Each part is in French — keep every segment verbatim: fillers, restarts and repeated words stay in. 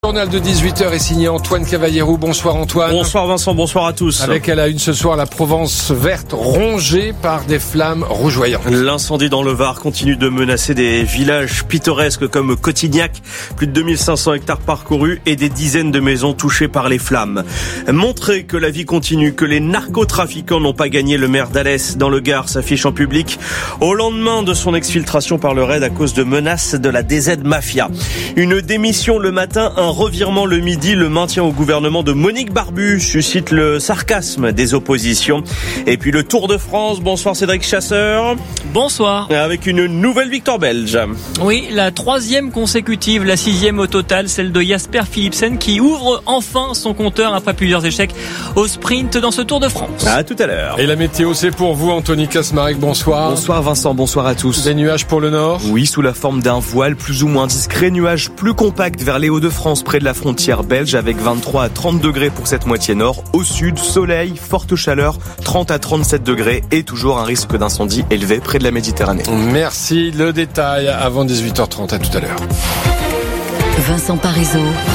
Le journal de dix-huit heures est signé Antoine Cavallero. Bonsoir Antoine. Bonsoir Vincent, bonsoir à tous. Avec à la une ce soir, la Provence verte rongée par des flammes rougeoyantes. L'incendie dans le Var continue de menacer des villages pittoresques comme Cotignac. Plus de deux mille cinq cents hectares parcourus et des dizaines de maisons touchées par les flammes. Montrer que la vie continue, que les narcotrafiquants n'ont pas gagné. Le maire d'Alès dans le Gard s'affiche en public au lendemain de son exfiltration par le raid à cause de menaces de la D Z Mafia. Une démission le matin, un revirement le midi, le maintien au gouvernement de Monique Barbu suscite le sarcasme des oppositions. Et puis le Tour de France, bonsoir Cédric Chasseur. Bonsoir. Avec une nouvelle victoire belge. Oui, la troisième consécutive, la sixième au total, celle de Jasper Philipsen qui ouvre enfin son compteur après plusieurs échecs au sprint dans ce Tour de France. À tout à l'heure. Et la météo, c'est pour vous, Anthony Kasmarek, bonsoir. Bonsoir Vincent, bonsoir à tous. Des nuages pour le nord ? Oui, sous la forme d'un voile plus ou moins discret, nuages plus compacts vers les Hauts-de-France près de la frontière belge avec vingt-trois à trente degrés pour cette moitié nord. Au sud, soleil, forte chaleur, trente à trente-sept degrés et toujours un risque d'incendie élevé près de la Méditerranée. Merci. Le détail avant dix-huit heures trente. À tout à l'heure. Vincent Parisot.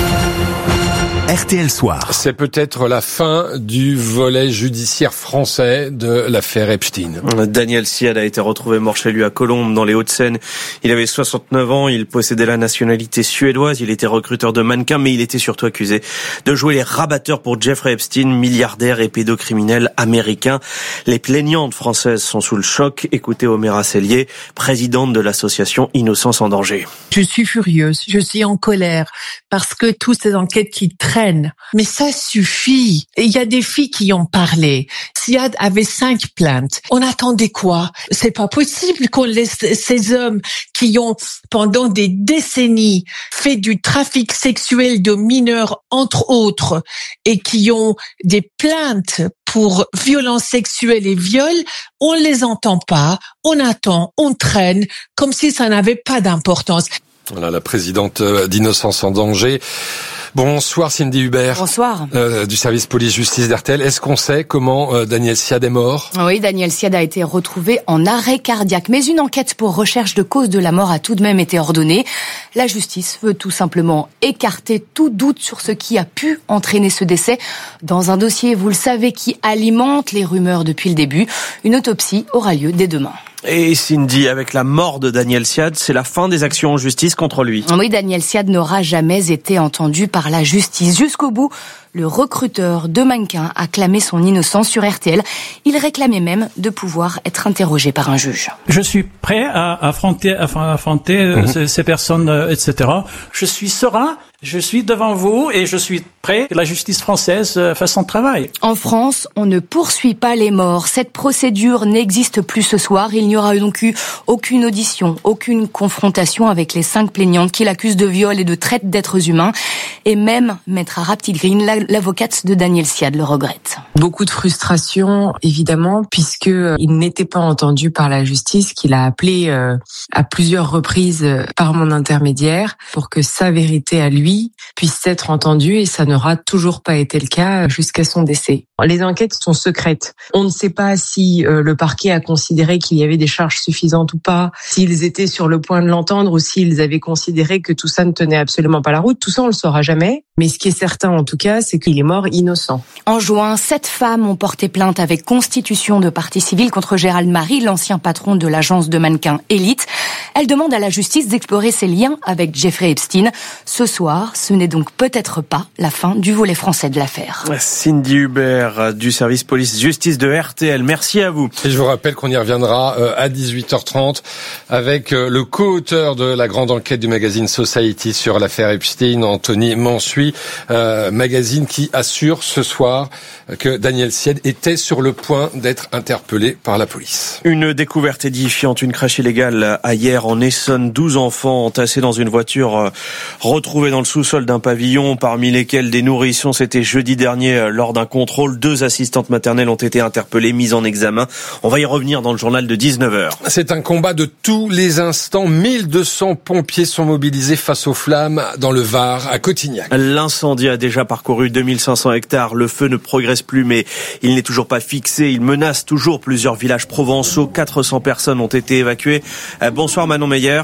R T L Soir. C'est peut-être la fin du volet judiciaire français de l'affaire Epstein. Daniel Siad a été retrouvé mort chez lui à Colombes, dans les Hauts-de-Seine. Il avait soixante-neuf ans, il possédait la nationalité suédoise, il était recruteur de mannequins, mais il était surtout accusé de jouer les rabatteurs pour Jeffrey Epstein, milliardaire et pédocriminel américain. Les plaignantes françaises sont sous le choc. Écoutez Oméra Sellier, présidente de l'association Innocence en danger. Je suis furieuse, je suis en colère, parce que toutes ces enquêtes qui traînent, mais ça suffit. Il y a des filles qui ont parlé. Siad avait cinq plaintes. On attendait quoi? C'est pas possible qu'on laisse ces hommes qui ont, pendant des décennies, fait du trafic sexuel de mineurs, entre autres, et qui ont des plaintes pour violences sexuelles et viols, on les entend pas, on attend, on traîne, comme si ça n'avait pas d'importance. Voilà la présidente d'Innocence en danger. Bonsoir Cindy Hubert. Bonsoir. Euh, du service police-justice d'R T L. Est-ce qu'on sait comment euh, Daniel Siad est mort ? Oui, Daniel Siad a été retrouvé en arrêt cardiaque. Mais une enquête pour recherche de cause de la mort a tout de même été ordonnée. La justice veut tout simplement écarter tout doute sur ce qui a pu entraîner ce décès. Dans un dossier, vous le savez, qui alimente les rumeurs depuis le début. Une autopsie aura lieu dès demain. Et Cindy, avec la mort de Daniel Siad, c'est la fin des actions en justice contre lui. Oui, Daniel Siad n'aura jamais été entendu par la justice. Jusqu'au bout, le recruteur de mannequins a clamé son innocence sur R T L. Il réclamait même de pouvoir être interrogé par un juge. Je suis prêt à affronter, à affronter mmh. ces, ces personnes, et cetera. Je suis serein. Je suis devant vous et je suis prêt que la justice française fasse son travail. En France, on ne poursuit pas les morts. Cette procédure n'existe plus ce soir. Il n'y aura donc eu aucune audition, aucune confrontation avec les cinq plaignantes qui l'accusent de viol et de traite d'êtres humains. Et même Maître Raptid-Green, l'avocate de Daniel Siad, le regrette. Beaucoup de frustration, évidemment, puisque il n'était pas entendu par la justice, qu'il a appelé euh, à plusieurs reprises par mon intermédiaire pour que sa vérité à lui puisse être entendue, et ça n'aura toujours pas été le cas jusqu'à son décès. Les enquêtes sont secrètes. On ne sait pas si euh, le parquet a considéré qu'il y avait des charges suffisantes ou pas, s'ils étaient sur le point de l'entendre ou s'ils avaient considéré que tout ça ne tenait absolument pas la route. Tout ça, on le saura jamais. Mais ce qui est certain, en tout cas, c'est qu'il est mort innocent. En juin, sept femmes ont porté plainte avec constitution de partie civile contre Gérald Marie, l'ancien patron de l'agence de mannequins Elite. Elles demandent à la justice d'explorer ses liens avec Jeffrey Epstein. Ce soir, ce n'est donc peut-être pas la fin du volet français de l'affaire. Cindy Hubert du service police-justice de R T L, merci à vous. Et je vous rappelle qu'on y reviendra à dix-huit heures trente avec le co-auteur de la grande enquête du magazine Society sur l'affaire Epstein, Anthony Mansuy. Euh, magazine qui assure ce soir que Daniel Siad était sur le point d'être interpellé par la police. Une découverte édifiante, une crèche illégale à hier en Essonne. douze enfants entassés dans une voiture retrouvée dans le sous-sol d'un pavillon, parmi lesquels des nourrissons. C'était jeudi dernier lors d'un contrôle. Deux assistantes maternelles ont été interpellées, mises en examen. On va y revenir dans le journal de dix-neuf heures. C'est un combat de tous les instants. mille deux cents pompiers sont mobilisés face aux flammes dans le Var, à Cotignac. L'incendie a déjà parcouru deux mille cinq cents hectares. Le feu ne progresse plus, mais il n'est toujours pas fixé. Il menace toujours plusieurs villages provençaux. quatre cents personnes ont été évacuées. Bonsoir Manon Meyer.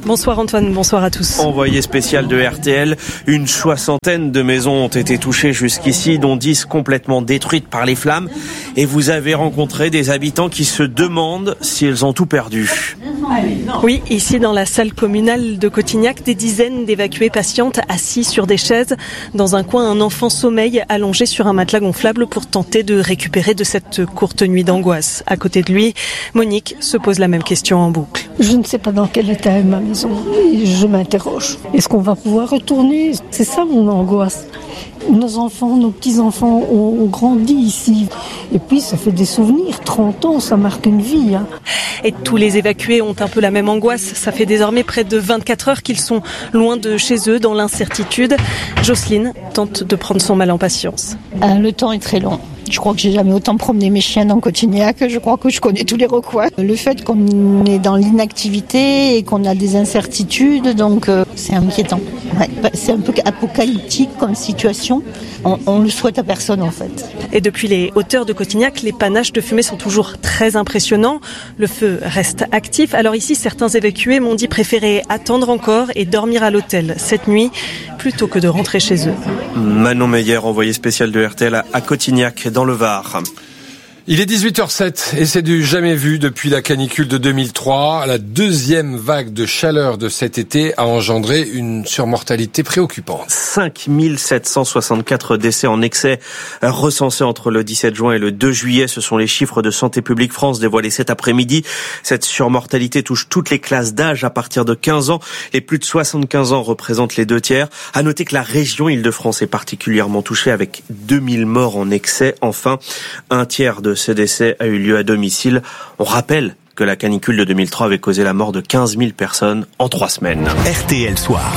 Bonsoir Antoine, bonsoir à tous. Envoyé spécial de R T L, une soixantaine de maisons ont été touchées jusqu'ici, dont dix complètement détruites par les flammes. Et vous avez rencontré des habitants qui se demandent si ils ont tout perdu. Oui, ici dans la salle communale de Cotignac, des dizaines d'évacués patientent assis sur des chaises. Dans un coin, un enfant sommeille allongé sur un matelas gonflable pour tenter de récupérer de cette courte nuit d'angoisse. À côté de lui, Monique se pose la même question en boucle. Je ne sais pas dans quel état est ma maison. Je m'interroge. Est-ce qu'on va pouvoir retourner ? C'est ça mon angoisse. Nos enfants, nos petits-enfants ont, ont grandi ici. Et puis, ça fait des souvenirs. trente ans, ça marque une vie. Hein. Et tous les évacués ont un peu la même angoisse. Ça fait désormais près de vingt-quatre heures qu'ils sont loin de chez eux, dans l'incertitude. Jocelyne tente de prendre son mal en patience. Euh, le temps est très long. Je crois que j'ai jamais autant promené mes chiens dans Cotignac. Je crois que je connais tous les recoins. Le fait qu'on est dans l'inactivité et qu'on a des incertitudes, donc euh, c'est inquiétant. Ouais, c'est un peu apocalyptique comme situation. On, on le souhaite à personne en fait. Et depuis les hauteurs de Cotignac, les panaches de fumée sont toujours très impressionnants. Le feu reste actif. Alors ici, certains évacués m'ont dit préférer attendre encore et dormir à l'hôtel cette nuit plutôt que de rentrer chez eux. Manon Meyer, envoyé spécial de R T L à Cotignac dans le Var. Il est dix-huit heures sept et c'est du jamais vu depuis la canicule de deux mille trois. La deuxième vague de chaleur de cet été a engendré une surmortalité préoccupante. cinq mille sept cent soixante-quatre décès en excès recensés entre le dix-sept juin et le deux juillet. Ce sont les chiffres de Santé publique France dévoilés cet après-midi. Cette surmortalité touche toutes les classes d'âge à partir de quinze ans. Les plus de soixante-quinze ans représentent les deux tiers. À noter que la région Île-de-France est particulièrement touchée avec deux mille morts en excès. Enfin, un tiers de ce décès a eu lieu à domicile. On rappelle que la canicule de deux mille trois avait causé la mort de quinze mille personnes en trois semaines. R T L Soir.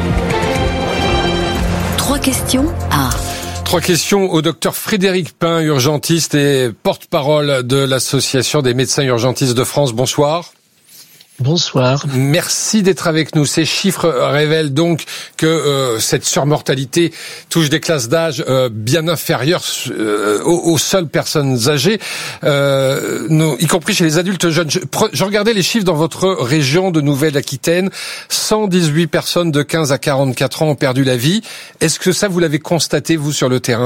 Trois questions à... Trois questions au docteur Frédéric Pain, urgentiste et porte-parole de l'Association des médecins urgentistes de France. Bonsoir. Bonsoir. Merci d'être avec nous. Ces chiffres révèlent donc que euh, cette surmortalité touche des classes d'âge euh, bien inférieures euh, aux, aux seules personnes âgées, euh, nous, y compris chez les adultes jeunes. Je, je regardais les chiffres dans votre région de Nouvelle-Aquitaine. cent dix-huit personnes de quinze à quarante-quatre ans ont perdu la vie. Est-ce que ça, vous l'avez constaté, vous, sur le terrain ?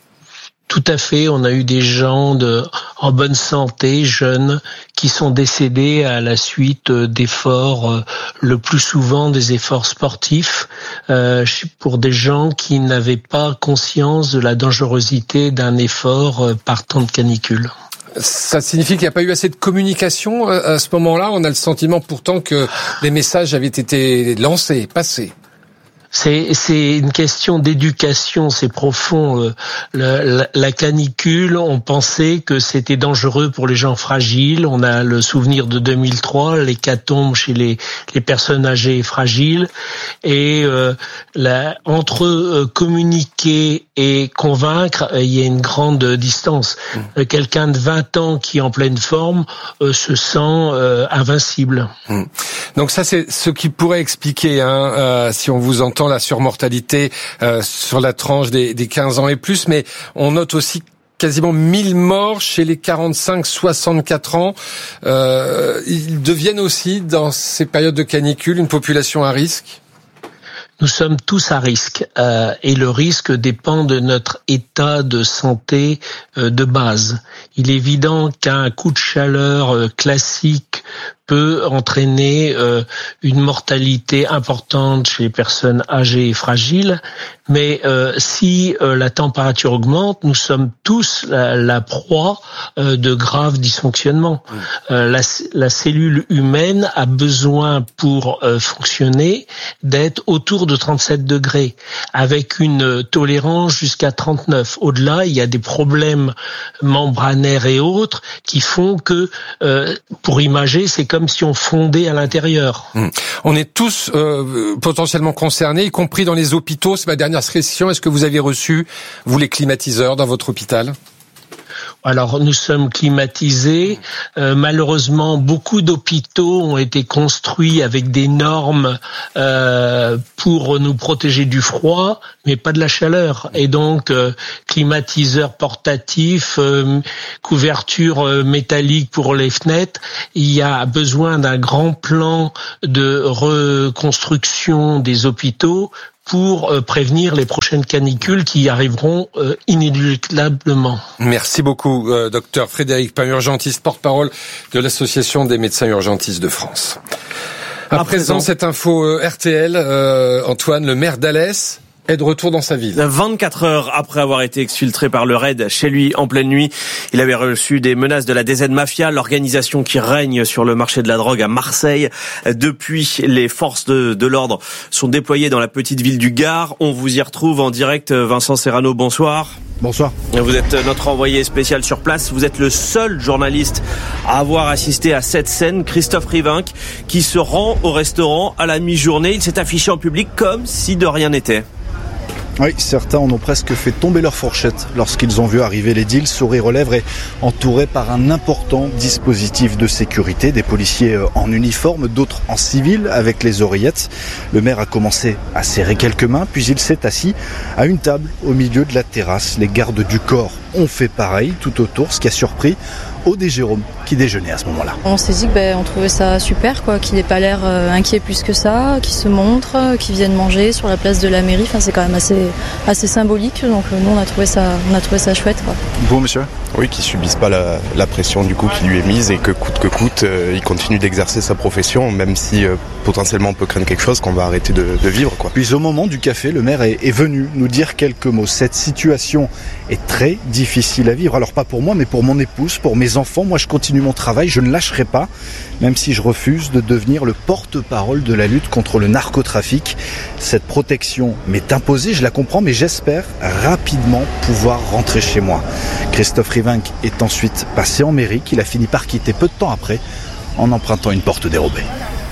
Tout à fait, on a eu des gens de, en bonne santé, jeunes, qui sont décédés à la suite d'efforts, euh, le plus souvent des efforts sportifs, euh, pour des gens qui n'avaient pas conscience de la dangerosité d'un effort euh, par temps de canicule. Ça signifie qu'il n'y a pas eu assez de communication à ce moment-là. On a le sentiment pourtant que les messages avaient été lancés, passés. C'est, c'est une question d'éducation, c'est profond. Le, la, la canicule, on pensait que c'était dangereux pour les gens fragiles. On a le souvenir de deux mille trois, l'hécatombe chez les, les personnes âgées et fragiles. Et euh, la, entre euh, communiquer et convaincre, euh, il y a une grande distance. Mmh. Quelqu'un de vingt ans qui est en pleine forme euh, se sent euh, invincible. Mmh. Donc ça, c'est ce qui pourrait expliquer, hein, euh, si on vous entend, la surmortalité euh, sur la tranche des, des quinze ans et plus, mais on note aussi quasiment mille morts chez les quarante-cinq soixante-quatre ans. Euh, ils deviennent aussi, dans ces périodes de canicule, une population à risque ? Nous sommes tous à risque euh, et le risque dépend de notre état de santé euh, de base. Il est évident qu'un coup de chaleur euh, classique peut entraîner euh, une mortalité importante chez les personnes âgées et fragiles, mais euh, si euh, la température augmente, nous sommes tous la, la proie euh, de graves dysfonctionnements. Mmh. Euh, la, la cellule humaine a besoin pour euh, fonctionner d'être autour de trente-sept degrés, avec une tolérance jusqu'à trente-neuf. Au-delà, il y a des problèmes membranaires et autres qui font que, euh, pour imager, c'est comme si on fondait à l'intérieur. Mmh. On est tous euh, potentiellement concernés, y compris dans les hôpitaux. C'est ma dernière question. Est-ce que vous avez reçu, vous, les climatiseurs dans votre hôpital ? Alors nous sommes climatisés. Euh, malheureusement, beaucoup d'hôpitaux ont été construits avec des normes euh, pour nous protéger du froid, mais pas de la chaleur. Et donc euh, climatiseurs portatifs, euh, couverture euh, métallique pour les fenêtres. Il y a besoin d'un grand plan de reconstruction des hôpitaux pour euh, prévenir les prochaines canicules qui arriveront euh, inéluctablement. Merci beaucoup, euh, docteur Frédéric Pain, urgentiste, porte-parole de l'Association des médecins urgentistes de France. À, à présent, présent, cette info euh, R T L, euh, Antoine, le maire d'Alès est de retour dans sa ville. vingt-quatre heures après avoir été exfiltré par le raid chez lui en pleine nuit, il avait reçu des menaces de la D Z Mafia, l'organisation qui règne sur le marché de la drogue à Marseille. Depuis, les forces de, de l'ordre sont déployées dans la petite ville du Gard. On vous y retrouve en direct. Vincent Serrano, bonsoir. Bonsoir. Vous êtes notre envoyé spécial sur place. Vous êtes le seul journaliste à avoir assisté à cette scène. Christophe Rivinc, qui se rend au restaurant à la mi-journée. Il s'est affiché en public comme si de rien n'était. Oui, certains en ont presque fait tomber leur fourchette lorsqu'ils ont vu arriver les deals, sourire aux lèvres et entourés par un important dispositif de sécurité. Des policiers en uniforme, d'autres en civil avec les oreillettes. Le maire a commencé à serrer quelques mains, puis il s'est assis à une table au milieu de la terrasse. Les gardes du corps ont fait pareil tout autour, ce qui a surpris Aude et Jérôme qui déjeunaient à ce moment-là. On s'est dit que ben, on trouvait ça super, quoi, qu'il n'ait pas l'air euh, inquiet plus que ça, qu'il se montre, euh, qu'il vienne manger sur la place de la mairie. Enfin, c'est quand même assez, assez symbolique. Donc euh, nous, on a trouvé ça, on a trouvé ça chouette, quoi. Vous, monsieur ? Oui, qu'il subisse pas la, la pression du coup qui lui est mise et que coûte que coûte, euh, il continue d'exercer sa profession, même si euh, potentiellement on peut craindre quelque chose qu'on va arrêter de, de vivre, quoi. Puis au moment du café, le maire est, est venu nous dire quelques mots. Cette situation est très difficile à vivre. Alors pas pour moi, mais pour mon épouse, pour mes enfants. Moi, je continue mon travail, je ne lâcherai pas, même si je refuse de devenir le porte-parole de la lutte contre le narcotrafic. Cette protection m'est imposée, je la comprends, mais j'espère rapidement pouvoir rentrer chez moi. Christophe Rivinc est ensuite passé en mairie, qu'il a fini par quitter peu de temps après, en empruntant une porte dérobée.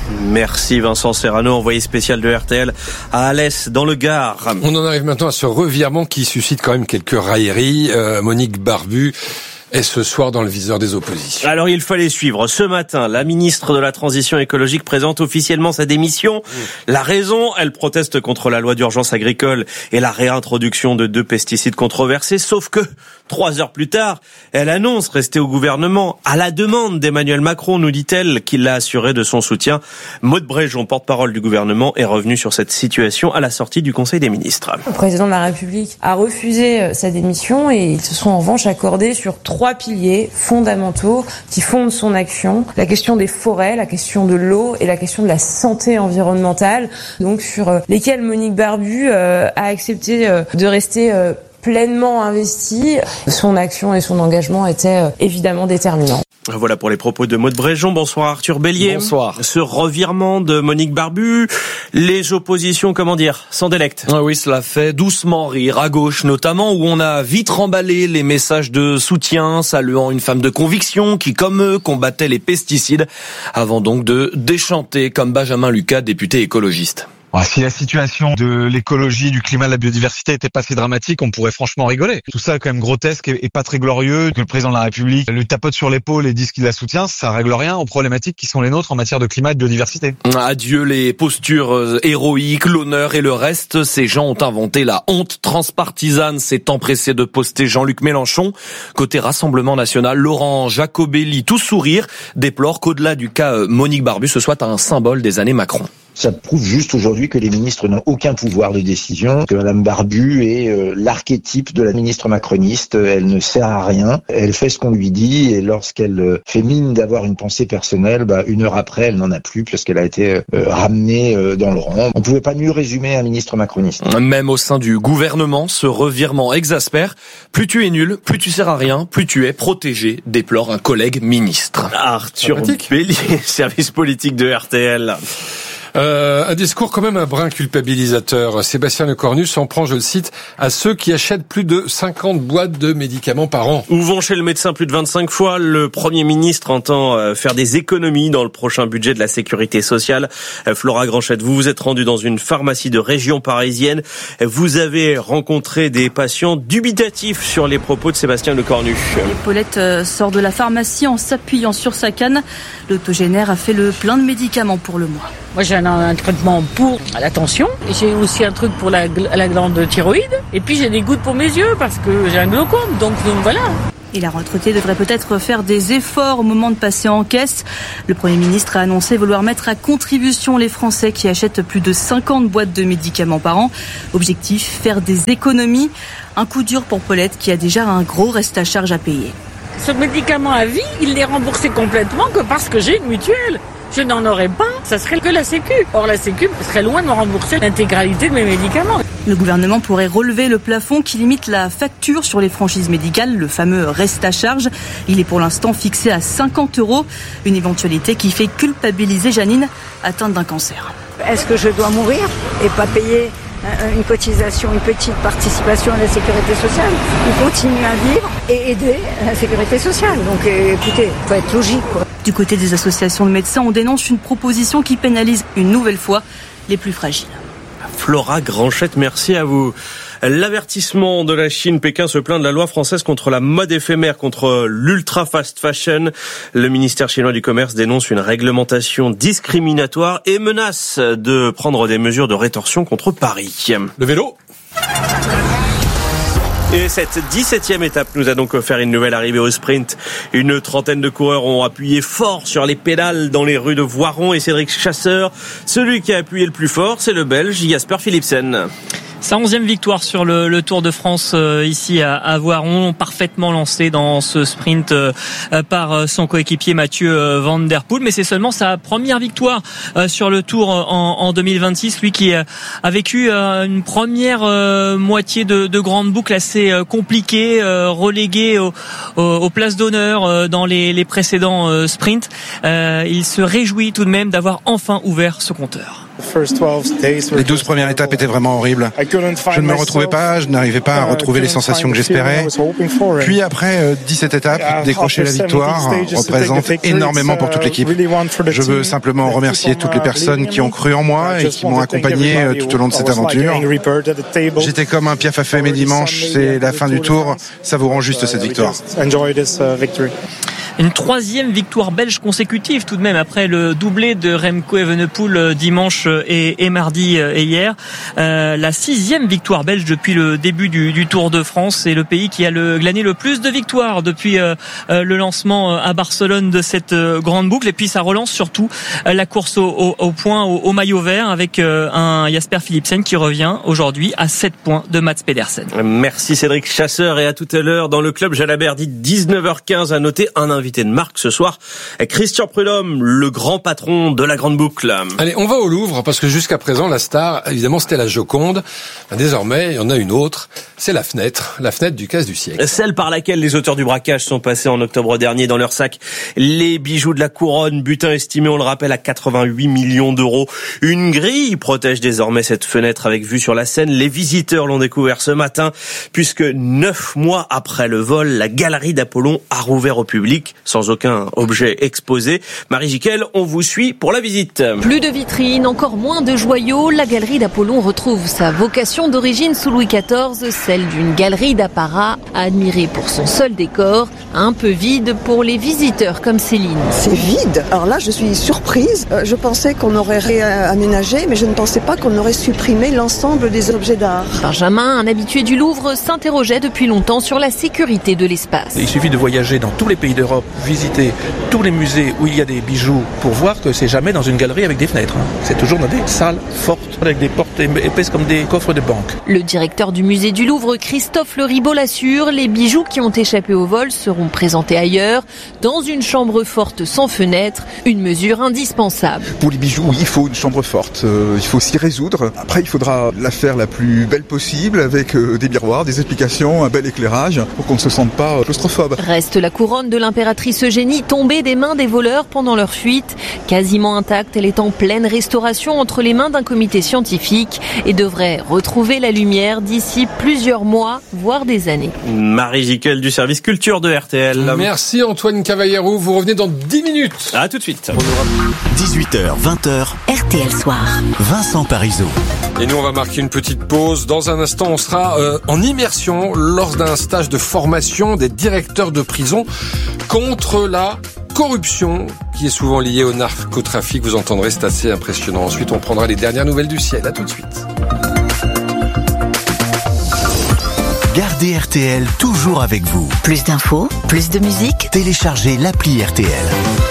Merci Vincent Serrano, envoyé spécial de R T L à Alès, dans le Gard. On en arrive maintenant à ce revirement qui suscite quand même quelques railleries. Euh, Monique Barbu est ce soir dans le viseur des oppositions. Alors il fallait suivre. Ce matin, la ministre de la Transition écologique présente officiellement sa démission. Mmh. La raison, elle proteste contre la loi d'urgence agricole et la réintroduction de deux pesticides controversés. Sauf que, trois heures plus tard, elle annonce rester au gouvernement à la demande d'Emmanuel Macron, nous dit-elle, qui l'a assuré de son soutien. Maude Bréjon, porte-parole du gouvernement, est revenue sur cette situation à la sortie du Conseil des ministres. Le président de la République a refusé sa démission et ils se sont en revanche accordés sur trois Trois piliers fondamentaux qui fondent son action. La question des forêts, la question de l'eau et la question de la santé environnementale. Donc sur lesquels Monique Barbu euh, a accepté euh, de rester euh, pleinement investie. Son action et son engagement étaient euh, évidemment déterminants. Voilà pour les propos de Maude Bréjon. Bonsoir Arthur Bélier. Bonsoir. Ce revirement de Monique Barbu, les oppositions, comment dire, s'en délectent. Ah oui, cela fait doucement rire, à gauche notamment, où on a vite remballé les messages de soutien, saluant une femme de conviction qui, comme eux, combattait les pesticides, avant donc de déchanter comme Benjamin Lucas, député écologiste. Si la situation de l'écologie, du climat, de la biodiversité était pas si dramatique, on pourrait franchement rigoler. Tout ça est quand même grotesque et pas très glorieux. Que le président de la République le tapote sur l'épaule et dise qu'il la soutient, ça règle rien aux problématiques qui sont les nôtres en matière de climat et de biodiversité. Adieu les postures héroïques, l'honneur et le reste. Ces gens ont inventé la honte transpartisane, s'est empressé de poster Jean-Luc Mélenchon. Côté Rassemblement National, Laurent Jacobelli, tout sourire, déplore qu'au-delà du cas Monique Barbu, ce soit un symbole des années Macron. Ça prouve juste aujourd'hui que les ministres n'ont aucun pouvoir de décision, que Madame Barbu est euh, l'archétype de la ministre macroniste. Elle ne sert à rien, elle fait ce qu'on lui dit et lorsqu'elle euh, fait mine d'avoir une pensée personnelle, bah, une heure après, elle n'en a plus puisqu'elle a été euh, ramenée euh, dans le rang. On pouvait pas mieux résumer un ministre macroniste. Même au sein du gouvernement, ce revirement exaspère. Plus tu es nul, plus tu sers à rien, plus tu es protégé, déplore un collègue ministre. Arthur Bélier, service politique de R T L. Euh, un discours quand même un brin culpabilisateur. Sébastien Lecornu s'en prend, je le cite, à ceux qui achètent plus de cinquante boîtes de médicaments par an. Ou vont chez le médecin plus de vingt-cinq fois. Le Premier ministre entend faire des économies dans le prochain budget de la sécurité sociale. Flora Granchette, vous vous êtes rendue dans une pharmacie de région parisienne. Vous avez rencontré des patients dubitatifs sur les propos de Sébastien Lecornu. Paulette sort de la pharmacie en s'appuyant sur sa canne. L'octogénaire a fait le plein de médicaments pour le mois. Moi j'ai un, un traitement pour la tension, et j'ai aussi un truc pour la, la glande thyroïde, et puis j'ai des gouttes pour mes yeux parce que j'ai un glaucome, donc, donc voilà. Et la retraitée devrait peut-être faire des efforts au moment de passer en caisse. Le Premier ministre a annoncé vouloir mettre à contribution les Français qui achètent plus de cinquante boîtes de médicaments par an. Objectif, faire des économies. Un coup dur pour Paulette qui a déjà un gros reste à charge à payer. Ce médicament à vie, il n'est remboursé complètement que parce que j'ai une mutuelle. Je n'en aurais pas, ça serait que la Sécu. Or la Sécu serait loin de me rembourser l'intégralité de mes médicaments. Le gouvernement pourrait relever le plafond qui limite la facture sur les franchises médicales, le fameux reste à charge. Il est pour l'instant fixé à cinquante euros, une éventualité qui fait culpabiliser Janine, atteinte d'un cancer. Est-ce que je dois mourir et pas payer une cotisation, une petite participation à la sécurité sociale, ou continuer à vivre et aider la sécurité sociale? Donc écoutez, il faut être logique, quoi. Du côté des associations de médecins, on dénonce une proposition qui pénalise une nouvelle fois les plus fragiles. Flora Granchette, merci à vous. L'avertissement de la Chine, Pékin se plaint de la loi française contre la mode éphémère, contre l'ultra fast fashion. Le ministère chinois du commerce dénonce une réglementation discriminatoire et menace de prendre des mesures de rétorsion contre Paris. Le vélo. Et cette dix-septième étape nous a donc offert une nouvelle arrivée au sprint. Une trentaine de coureurs ont appuyé fort sur les pédales dans les rues de Voiron et Cédric Chasseur. Celui qui a appuyé le plus fort, c'est le Belge Jasper Philipsen. Sa onzième victoire sur le, le Tour de France euh, ici à, à Voiron, parfaitement lancé dans ce sprint euh, par son coéquipier Mathieu euh, Van Der Poel. Mais c'est seulement sa première victoire euh, sur le Tour en, en deux mille vingt-six. Lui qui euh, a vécu euh, une première euh, moitié de, de grande boucle assez euh, compliquée, euh, relégué au, au, aux places d'honneur euh, dans les, les précédents euh, sprints. Euh, il se réjouit tout de même d'avoir enfin ouvert ce compteur. Les douze premières étapes étaient vraiment horribles. Je ne me retrouvais pas, je n'arrivais pas à retrouver les sensations que j'espérais. Puis après dix-sept étapes, décrocher la victoire représente énormément pour toute l'équipe. Je veux simplement remercier toutes les personnes qui ont cru en moi et qui m'ont accompagné tout au long de cette aventure. J'étais comme un Piaf a fait mes dimanches, c'est la fin du tour, ça vous rend juste cette victoire. Une troisième victoire belge consécutive tout de même après le doublé de Remco Evenepoel dimanche et, et mardi et hier. Euh, la sixième victoire belge depuis le début du, du Tour de France. C'est le pays qui a le, glané le plus de victoires depuis euh, le lancement à Barcelone de cette euh, grande boucle. Et puis ça relance surtout euh, la course au, au, au point, au, au maillot vert avec euh, un Jasper Philipsen qui revient aujourd'hui à sept points de Mats Pedersen. Merci Cédric Chasseur et à tout à l'heure dans le club Jalabert dit dix-neuf heures quinze à noter un invité de marque ce soir, Christian Prudhomme, le grand patron de la grande boucle. Allez, on va au Louvre parce que jusqu'à présent la star, évidemment, c'était la Joconde. Désormais, il y en a une autre, c'est la fenêtre, la fenêtre du casse du siècle. Celle par laquelle les auteurs du braquage sont passés en octobre dernier dans leur sac les bijoux de la couronne, butin estimé, on le rappelle, à quatre-vingt-huit millions d'euros. Une grille protège désormais cette fenêtre avec vue sur la Seine. Les visiteurs l'ont découvert ce matin puisque neuf mois après le vol, la galerie d'Apollon a rouvert au public sans aucun objet exposé. Marie Jiquel, on vous suit pour la visite. Plus de vitrines, encore moins de joyaux. La galerie d'Apollon retrouve sa vocation d'origine sous Louis quatorze, celle d'une galerie d'apparat admirée pour son seul décor, un peu vide pour les visiteurs comme Céline. C'est vide. Alors là, je suis surprise. Je pensais qu'on aurait réaménagé, mais je ne pensais pas qu'on aurait supprimé l'ensemble des objets d'art. Benjamin, un habitué du Louvre, s'interrogeait depuis longtemps sur la sécurité de l'espace. Il suffit de voyager dans tous les pays d'Europe, visiter tous les musées où il y a des bijoux pour voir que c'est jamais dans une galerie avec des fenêtres. Hein. C'est toujours dans des salles fortes avec des portes épaisses comme des coffres de banque. Le directeur du musée du Louvre Louvre, Christophe Le Ribaud l'assure, les bijoux qui ont échappé au vol seront présentés ailleurs, dans une chambre forte sans fenêtre, une mesure indispensable. Pour les bijoux, oui, il faut une chambre forte, euh, il faut s'y résoudre. Après, il faudra la faire la plus belle possible, avec euh, des miroirs, des explications, un bel éclairage, pour qu'on ne se sente pas claustrophobe. Reste la couronne de l'impératrice Eugénie, tombée des mains des voleurs pendant leur fuite. Quasiment intacte, elle est en pleine restauration entre les mains d'un comité scientifique et devrait retrouver la lumière d'ici plusieurs mois, voire des années. Marie Jiquel du service culture de R T L. Merci Antoine Cavallero, vous revenez dans dix minutes. À tout de suite. dix-huit heures, vingt heures, R T L Soir. Vincent Parisot. Et nous, on va marquer une petite pause. Dans un instant, on sera euh, en immersion lors d'un stage de formation des directeurs de prison contre la corruption qui est souvent liée au narcotrafic. Vous entendrez, c'est assez impressionnant. Ensuite, on prendra les dernières nouvelles du ciel. À tout de suite. Gardez R T L toujours avec vous. Plus d'infos, plus de musique. Téléchargez l'appli R T L.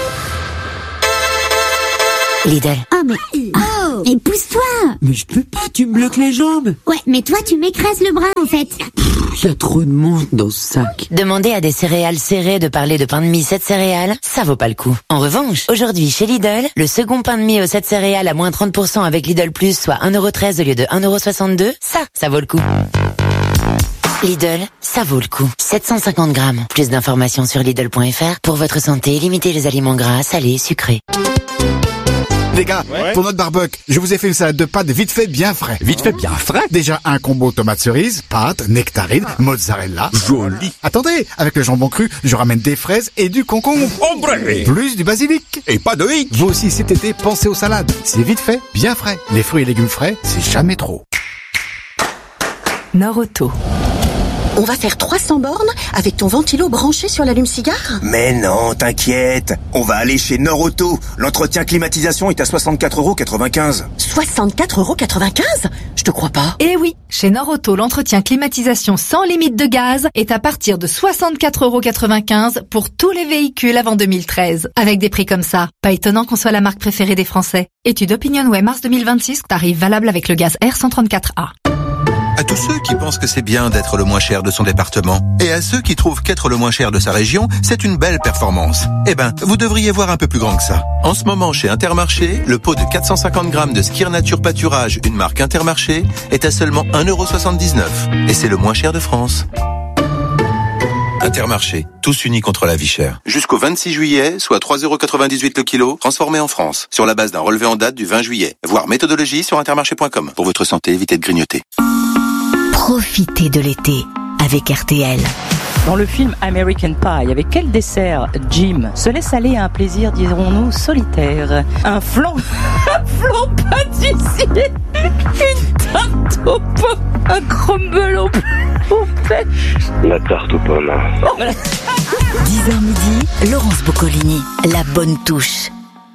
Lidl. Oh mais... Oh et pousse-toi. Mais je peux pas, tu me bloques les jambes. Ouais, mais toi tu m'écrases le bras en fait. Il y a trop de monde dans ce sac. Demander à des céréales serrées de parler de pain de mie sept céréales, ça vaut pas le coup. En revanche, aujourd'hui chez Lidl, le second pain de mie aux sept céréales à moins trente pour cent avec Lidl Plus, soit un euro treize au lieu de un euro soixante-deux, ça, ça vaut le coup. Lidl, ça vaut le coup. sept cent cinquante grammes. Plus d'informations sur Lidl point F R. Pour votre santé, limitez les aliments gras, salés, sucrés. Les gars, ouais. Pour notre barbecue, je vous ai fait une salade de pâtes vite fait bien frais. Vite fait bien frais? Déjà un combo tomate cerise, pâtes, nectarine, mozzarella. Joli. Attendez, avec le jambon cru, je ramène des fraises et du concombre. Ombre. Plus du basilic. Et pas de hic. Vous aussi cet été, pensez aux salades. C'est vite fait, bien frais. Les fruits et légumes frais, c'est jamais trop. Norauto. On va faire trois cents bornes avec ton ventilo branché sur l'allume-cigare ? Mais non, t'inquiète. On va aller chez Norauto. L'entretien climatisation est à soixante-quatre euros quatre-vingt-quinze. soixante-quatre euros quatre-vingt-quinze ? Je te crois pas. Eh oui, chez Norauto, l'entretien climatisation sans limite de gaz est à partir de soixante-quatre euros quatre-vingt-quinze pour tous les véhicules avant deux mille treize. Avec des prix comme ça, pas étonnant qu'on soit la marque préférée des Français. Étude OpinionWay mars deux mille vingt-six, tarif valable avec le gaz R cent trente-quatre A. À tous ceux qui pensent que c'est bien d'être le moins cher de son département, et à ceux qui trouvent qu'être le moins cher de sa région, c'est une belle performance. Eh ben, vous devriez voir un peu plus grand que ça. En ce moment, chez Intermarché, le pot de quatre cent cinquante grammes de Skir Nature Pâturage, une marque Intermarché, est à seulement un euro soixante-dix-neuf. Et c'est le moins cher de France. Intermarché, tous unis contre la vie chère. Jusqu'au vingt-six juillet, soit trois euros quatre-vingt-dix-huit le kilo, transformé en France, sur la base d'un relevé en date du vingt juillet. Voir méthodologie sur intermarché point com. Pour votre santé, évitez de grignoter. Profitez de l'été avec R T L. Dans le film American Pie, avec quel dessert Jim se laisse aller à un plaisir, dirons-nous, solitaire? Un flan, un flan pâtissier, une tarte aux pommes, un crumble au, au pêche. La tarte aux pommes. Oh. dix heures midi, Laurence Boccolini, la bonne touche.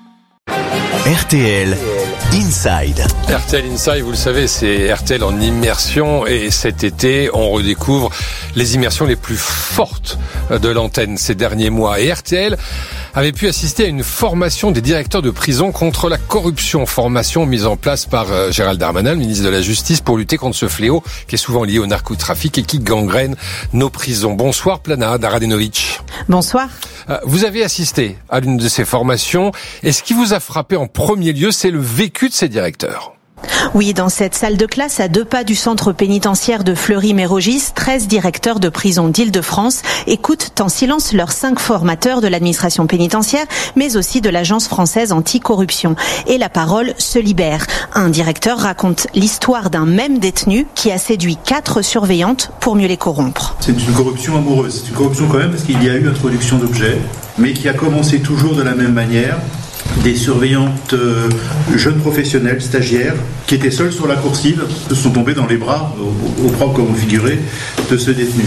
R T L Inside. R T L Inside, vous le savez, c'est R T L en immersion et cet été, on redécouvre les immersions les plus fortes de l'antenne ces derniers mois. Et R T L avait pu assister à une formation des directeurs de prison contre la corruption, formation mise en place par euh, Gérald Darmanin, le ministre de la Justice, pour lutter contre ce fléau qui est souvent lié au narcotrafic et qui gangrène nos prisons. Bonsoir Plana Daradenovic. Bonsoir. Euh, vous avez assisté à l'une de ces formations et ce qui vous a frappé en premier lieu, c'est le vécu de ces directeurs. Oui, dans cette salle de classe à deux pas du centre pénitentiaire de Fleury-Mérogis, treize directeurs de prison d'Île-de-France écoutent en silence leurs cinq formateurs de l'administration pénitentiaire, mais aussi de l'Agence française anticorruption. Et la parole se libère. Un directeur raconte l'histoire d'un même détenu qui a séduit quatre surveillantes pour mieux les corrompre. C'est une corruption amoureuse. C'est une corruption quand même parce qu'il y a eu introduction d'objets, mais qui a commencé toujours de la même manière. Des surveillantes euh, jeunes professionnelles, stagiaires, qui étaient seules sur la coursive, se sont tombées dans les bras, au, au propre comme au figuré, de ce détenu.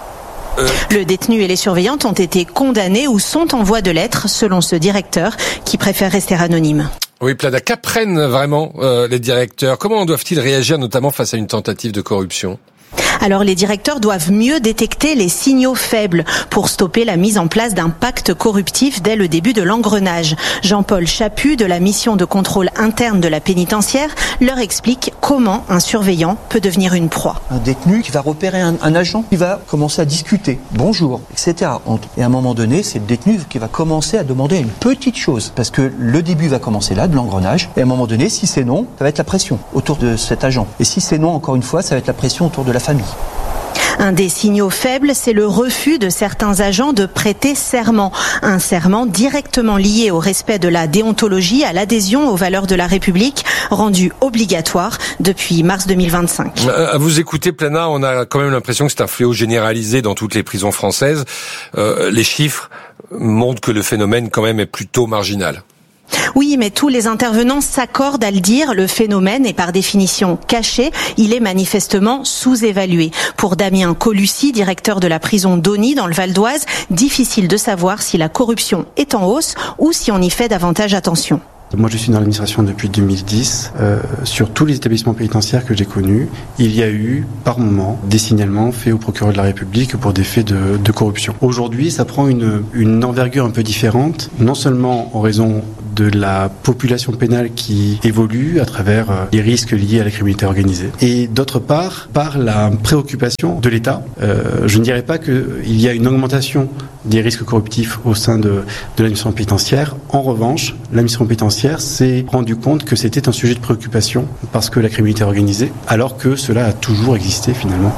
Le détenu et les surveillantes ont été condamnés ou sont en voie de l'être, selon ce directeur, qui préfère rester anonyme. Oui, Plana, qu'apprennent vraiment euh, les directeurs? Comment doivent-ils réagir, notamment face à une tentative de corruption? Alors les directeurs doivent mieux détecter les signaux faibles pour stopper la mise en place d'un pacte corruptif dès le début de l'engrenage. Jean-Paul Chaput de la mission de contrôle interne de la pénitentiaire leur explique comment un surveillant peut devenir une proie. Un détenu qui va repérer un, un agent qui va commencer à discuter, bonjour, et cetera. Et à un moment donné, c'est le détenu qui va commencer à demander une petite chose, parce que le début va commencer là, de l'engrenage, et à un moment donné, si c'est non, ça va être la pression autour de cet agent. Et si c'est non, encore une fois, ça va être la pression autour de la famille. Un des signaux faibles, c'est le refus de certains agents de prêter serment. Un serment directement lié au respect de la déontologie, à l'adhésion aux valeurs de la République, rendu obligatoire depuis mars deux mille vingt-cinq. À vous écouter, Plana, on a quand même l'impression que c'est un fléau généralisé dans toutes les prisons françaises. Euh, les chiffres montrent que le phénomène quand même est plutôt marginal. Oui, mais tous les intervenants s'accordent à le dire, le phénomène est par définition caché, il est manifestement sous-évalué. Pour Damien Colucci, directeur de la prison d'Auny dans le Val d'Oise, difficile de savoir si la corruption est en hausse ou si on y fait davantage attention. Moi, je suis dans l'administration depuis deux mille dix. Euh, sur tous les établissements pénitentiaires que j'ai connus, il y a eu, par moment, des signalements faits au procureur de la République pour des faits de, de corruption. Aujourd'hui, ça prend une, une envergure un peu différente, non seulement en raison de la population pénale qui évolue à travers euh, les risques liés à la criminalité organisée, et d'autre part, par la préoccupation de l'État. Euh, je ne dirais pas qu'il y a une augmentation des risques corruptifs au sein de, de l'administration pénitentiaire. En revanche, l'administration pénitentiaire s'est rendu compte que c'était un sujet de préoccupation parce que la criminalité organisée, alors que cela a toujours existé finalement.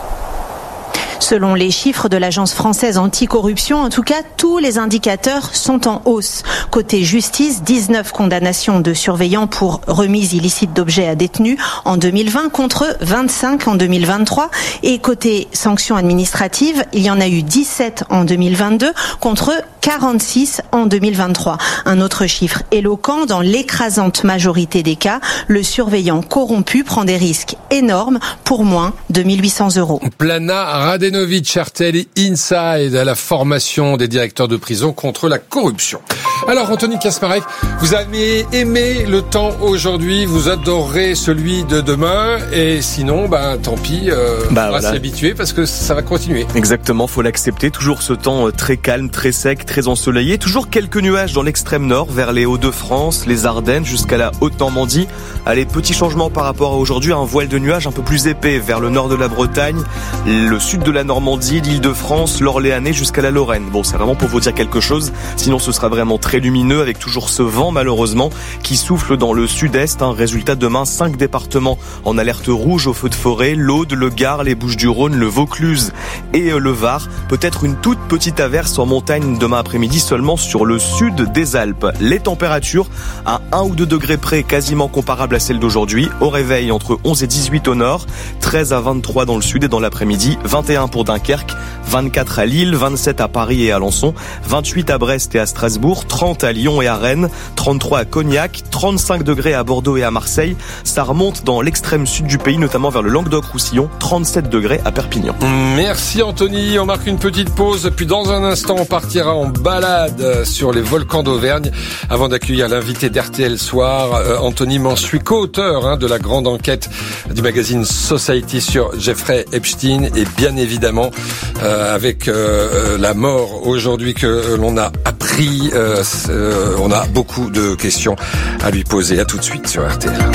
Selon les chiffres de l'Agence française anticorruption, en tout cas, tous les indicateurs sont en hausse. Côté justice, dix-neuf condamnations de surveillants pour remise illicite d'objets à détenus en deux mille vingt contre vingt-cinq en deux mille vingt-trois. Et côté sanctions administratives, il y en a eu dix-sept en deux mille vingt-deux contre quarante-six en deux mille vingt-trois. Un autre chiffre éloquent, dans l'écrasante majorité des cas, le surveillant corrompu prend des risques énormes pour moins de mille huit cents euros. Plana Radenovic, R T L Inside, à la formation des directeurs de prison contre la corruption. Alors, Anthony Kasmarek, vous avez aimé le temps aujourd'hui, vous adorez celui de demain, et sinon, ben, tant pis, euh, bah, on va voilà. s'y habituer parce que ça va continuer. Exactement, faut l'accepter. Toujours ce temps très calme, très sec, très ensoleillé. Toujours quelques nuages dans l'extrême nord, vers les Hauts-de-France, les Ardennes, jusqu'à la Haute-Normandie. Allez, petit changement par rapport à aujourd'hui, un voile de nuages un peu plus épais vers le nord de la Bretagne, le sud de la Normandie, l'Île-de-France, l'Orléanais jusqu'à la Lorraine. Bon, c'est vraiment pour vous dire quelque chose, sinon ce sera vraiment très lumineux avec toujours ce vent malheureusement qui souffle dans le sud-est. Un résultat demain, cinq départements en alerte rouge au feu de forêt, l'Aude, le Gard, les Bouches-du-Rhône, le Vaucluse et le Var. Peut-être une toute petite averse en montagne demain après-midi seulement sur le sud des Alpes. Les températures à un ou deux degrés près, quasiment comparables à celles d'aujourd'hui. Au réveil, entre onze et dix-huit au nord, treize à vingt-trois dans le sud et dans l'après-midi, vingt et un pour Dunkerque, vingt-quatre à Lille, vingt-sept à Paris et à Alençon, vingt-huit à Brest et à Strasbourg, trente à Lyon et à Rennes, trente-trois à Cognac, trente-cinq degrés à Bordeaux et à Marseille. Ça remonte dans l'extrême sud du pays, notamment vers le Languedoc-Roussillon, trente-sept degrés à Perpignan. Merci Anthony, on marque une petite pause, puis dans un instant on partira en balade sur les volcans d'Auvergne avant d'accueillir l'invité d'R T L Soir, euh, Anthony Mansuy, co-auteur hein, de la grande enquête du magazine Society sur Jeffrey Epstein, et bien évidemment euh, avec euh, la mort aujourd'hui que l'on a appris, euh, euh, on a beaucoup de questions à lui poser. À tout de suite sur R T L.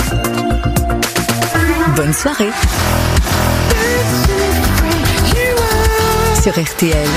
Bonne soirée sur R T L.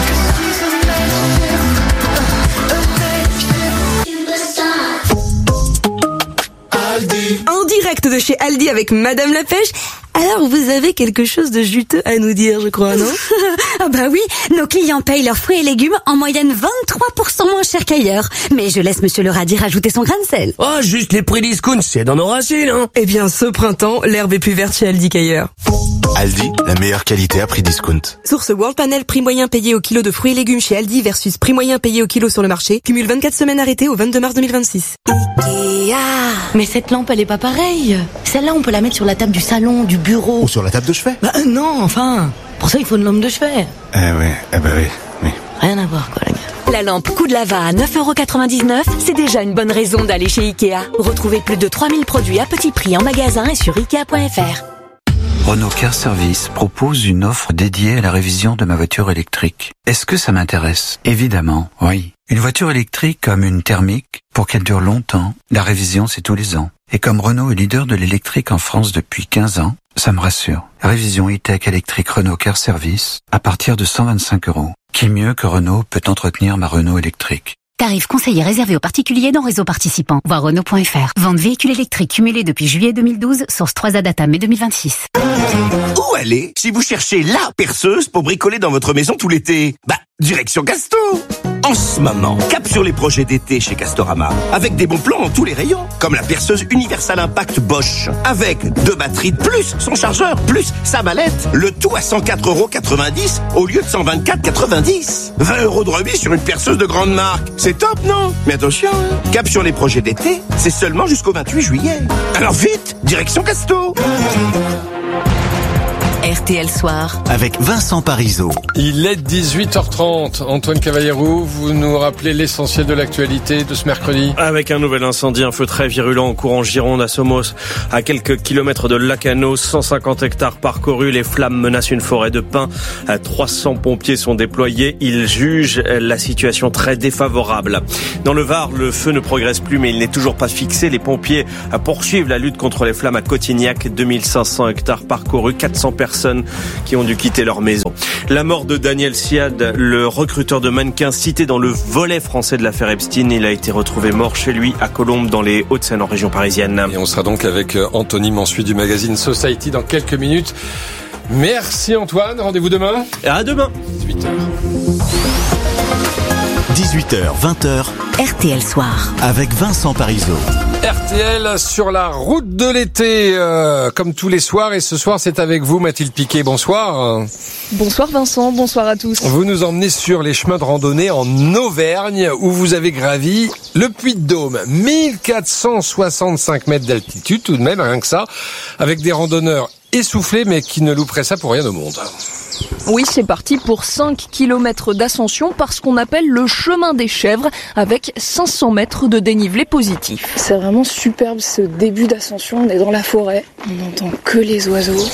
En direct de chez Aldi avec Madame la Pêche. Alors, vous avez quelque chose de juteux à nous dire, je crois, non? Ah bah oui, nos clients payent leurs fruits et légumes en moyenne vingt-trois pour cent moins cher qu'ailleurs. Mais je laisse Monsieur le radis rajouter son grain de sel. Oh, juste les prix discount, c'est dans nos racines, hein. Eh bien, ce printemps, l'herbe est plus verte chez Aldi qu'ailleurs. Aldi, la meilleure qualité à prix discount. Source World Panel, prix moyen payé au kilo de fruits et légumes chez Aldi versus prix moyen payé au kilo sur le marché. Cumule vingt-quatre semaines arrêtées au vingt-deux mars deux mille vingt-six. Ikea. Mais cette lampe, elle est pas pareille. Celle-là, on peut la mettre sur la table du salon, du bureau. Ou sur la table de chevet. Bah euh, non, enfin. Pour ça, il faut une lampe de chevet. Eh ouais, eh ben oui, oui. Rien à voir, quoi, la gars. La lampe coup de lava à neuf euros quatre-vingt-dix-neuf, c'est déjà une bonne raison d'aller chez Ikea. Retrouvez plus de trois mille produits à petit prix en magasin et sur ikea point f r. Renault Car Service propose une offre dédiée à la révision de ma voiture électrique. Est-ce que ça m'intéresse? Évidemment, oui. Une voiture électrique comme une thermique, pour qu'elle dure longtemps, la révision c'est tous les ans. Et comme Renault est leader de l'électrique en France depuis quinze ans, ça me rassure. Révision e-tech électrique Renault Car Service à partir de cent vingt-cinq euros. Qui mieux que Renault peut entretenir ma Renault électrique? Tarif conseillé réservé aux particuliers dans réseau participant. Voir Renault point F R. Vente véhicule électrique cumulée depuis juillet deux mille douze. Source trois A Data mai deux mille vingt-six. Où aller si vous cherchez la perceuse pour bricoler dans votre maison tout l'été? Bah, direction Casto. En ce moment, cap sur les projets d'été chez Castorama, avec des bons plans dans tous les rayons, comme la perceuse Universal Impact Bosch, avec deux batteries plus son chargeur, plus sa mallette, le tout à cent quatre euros quatre-vingt-dix au lieu de cent vingt-quatre euros quatre-vingt-dix. vingt euros de remise sur une perceuse de grande marque, c'est top, non? Mais attention, hein, cap sur les projets d'été, c'est seulement jusqu'au vingt-huit juillet. Alors vite, direction Casto. R T L Soir avec Vincent Parisot. Il est dix-huit heures trente. Antoine Cavallero, vous nous rappelez l'essentiel de l'actualité de ce mercredi. Avec un nouvel incendie, un feu très virulent en cours en Gironde, à Somos, à quelques kilomètres de Lacanau, cent cinquante hectares parcourus. Les flammes menacent une forêt de pins. trois cents pompiers sont déployés. Ils jugent la situation très défavorable. Dans le Var, le feu ne progresse plus, mais il n'est toujours pas fixé. Les pompiers poursuivent la lutte contre les flammes à Cotignac. deux mille cinq cents hectares parcourus, quatre cents personnes qui ont dû quitter leur maison. La mort de Daniel Siad, le recruteur de mannequins cité dans le volet français de l'affaire Epstein, il a été retrouvé mort chez lui à Colombes dans les Hauts-de-Seine en région parisienne. Et on sera donc avec Anthony Mansuy du magazine Society dans quelques minutes. Merci Antoine, rendez-vous demain. À demain. dix-huit heures. dix-huit heures, vingt heures. R T L Soir avec Vincent Parisot. R T L sur la route de l'été, euh, comme tous les soirs. Et ce soir, c'est avec vous, Mathilde Piquet. Bonsoir. Bonsoir Vincent, bonsoir à tous. Vous nous emmenez sur les chemins de randonnée en Auvergne, où vous avez gravi le Puy-de-Dôme. mille quatre cent soixante-cinq mètres d'altitude, tout de même, rien que ça, avec des randonneurs essoufflés, mais qui ne louperaient ça pour rien au monde. Oui, c'est parti pour cinq kilomètres d'ascension par ce qu'on appelle le chemin des chèvres, avec cinq cents mètres de dénivelé positif. C'est vraiment superbe ce début d'ascension, on est dans la forêt, on n'entend que les oiseaux.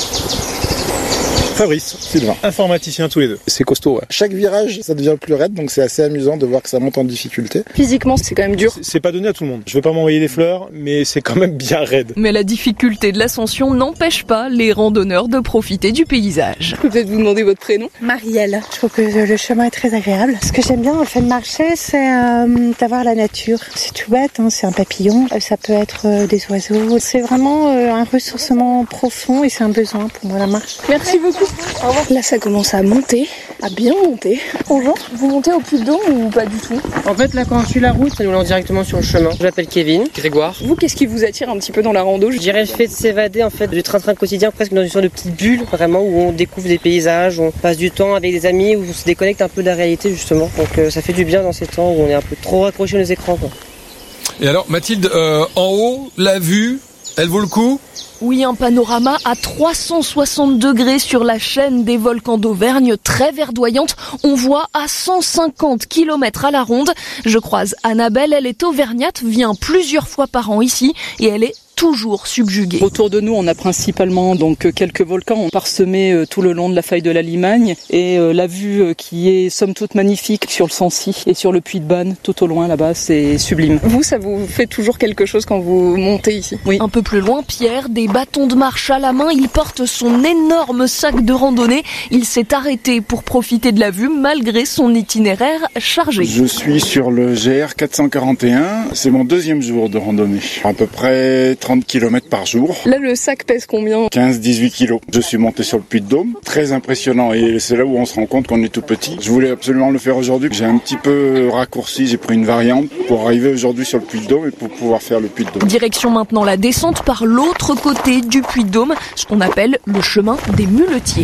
Fabrice, Sylvain, informaticien tous les deux. C'est costaud, ouais. Chaque virage, ça devient plus raide, donc c'est assez amusant de voir que ça monte en difficulté. Physiquement, c'est quand même dur. C'est pas donné à tout le monde. Je veux pas m'envoyer des fleurs, mais c'est quand même bien raide. Mais la difficulté de l'ascension n'empêche pas les randonneurs de profiter du paysage. Je peux peut-être vous demander votre prénom? Marielle. Je trouve que le chemin est très agréable. Ce que j'aime bien dans le fait de marcher, c'est euh, d'avoir la nature. C'est tout bête, hein, c'est un papillon, ça peut être euh, des oiseaux. C'est vraiment euh, un ressourcement profond et c'est un besoin pour moi la marche. Merci beaucoup. Au revoir. Là, ça commence à monter, à bien monter. Bonjour, vous montez au Puy-de-Dôme ou pas du tout? En fait, là, quand on suit la route, ça nous lance directement sur le chemin. Je m'appelle Kevin, Grégoire. Vous, qu'est-ce qui vous attire un petit peu dans la rando? Je dirais le fait de s'évader, en fait, du train-train quotidien, presque dans une sorte de petite bulle, vraiment, où on découvre des paysages, où on passe du temps avec des amis, où on se déconnecte un peu de la réalité, justement. Donc, euh, ça fait du bien dans ces temps où on est un peu trop raccroché aux écrans, quoi. Et alors, Mathilde, euh, en haut, la vue, elle vaut le coup? Oui, un panorama à trois cent soixante degrés sur la chaîne des volcans d'Auvergne, très verdoyante. On voit à cent cinquante kilomètres à la ronde. Je croise Annabelle, elle est auvergnate, vient plusieurs fois par an ici et elle est toujours subjuguée. Autour de nous, on a principalement donc quelques volcans parsemés tout le long de la faille de la Limagne et euh, la vue qui est somme toute magnifique sur le Sancy et sur le Puy de Banne tout au loin là-bas, c'est sublime. Vous, ça vous fait toujours quelque chose quand vous montez ici? Oui. Un peu plus loin, Pierre, des bâtons de marche à la main, il porte son énorme sac de randonnée. Il s'est arrêté pour profiter de la vue malgré son itinéraire chargé. Je suis sur le G R quatre cent quarante et un, c'est mon deuxième jour de randonnée, à peu près trente kilomètres par jour. Là, le sac pèse combien? quinze à dix-huit kilos. Je suis monté sur le Puy-de-Dôme. Très impressionnant et c'est là où on se rend compte qu'on est tout petit. Je voulais absolument le faire aujourd'hui. J'ai un petit peu raccourci, j'ai pris une variante pour arriver aujourd'hui sur le Puy-de-Dôme et pour pouvoir faire le Puy-de-Dôme. Direction maintenant la descente par l'autre côté du Puy-de-Dôme, ce qu'on appelle le chemin des muletiers.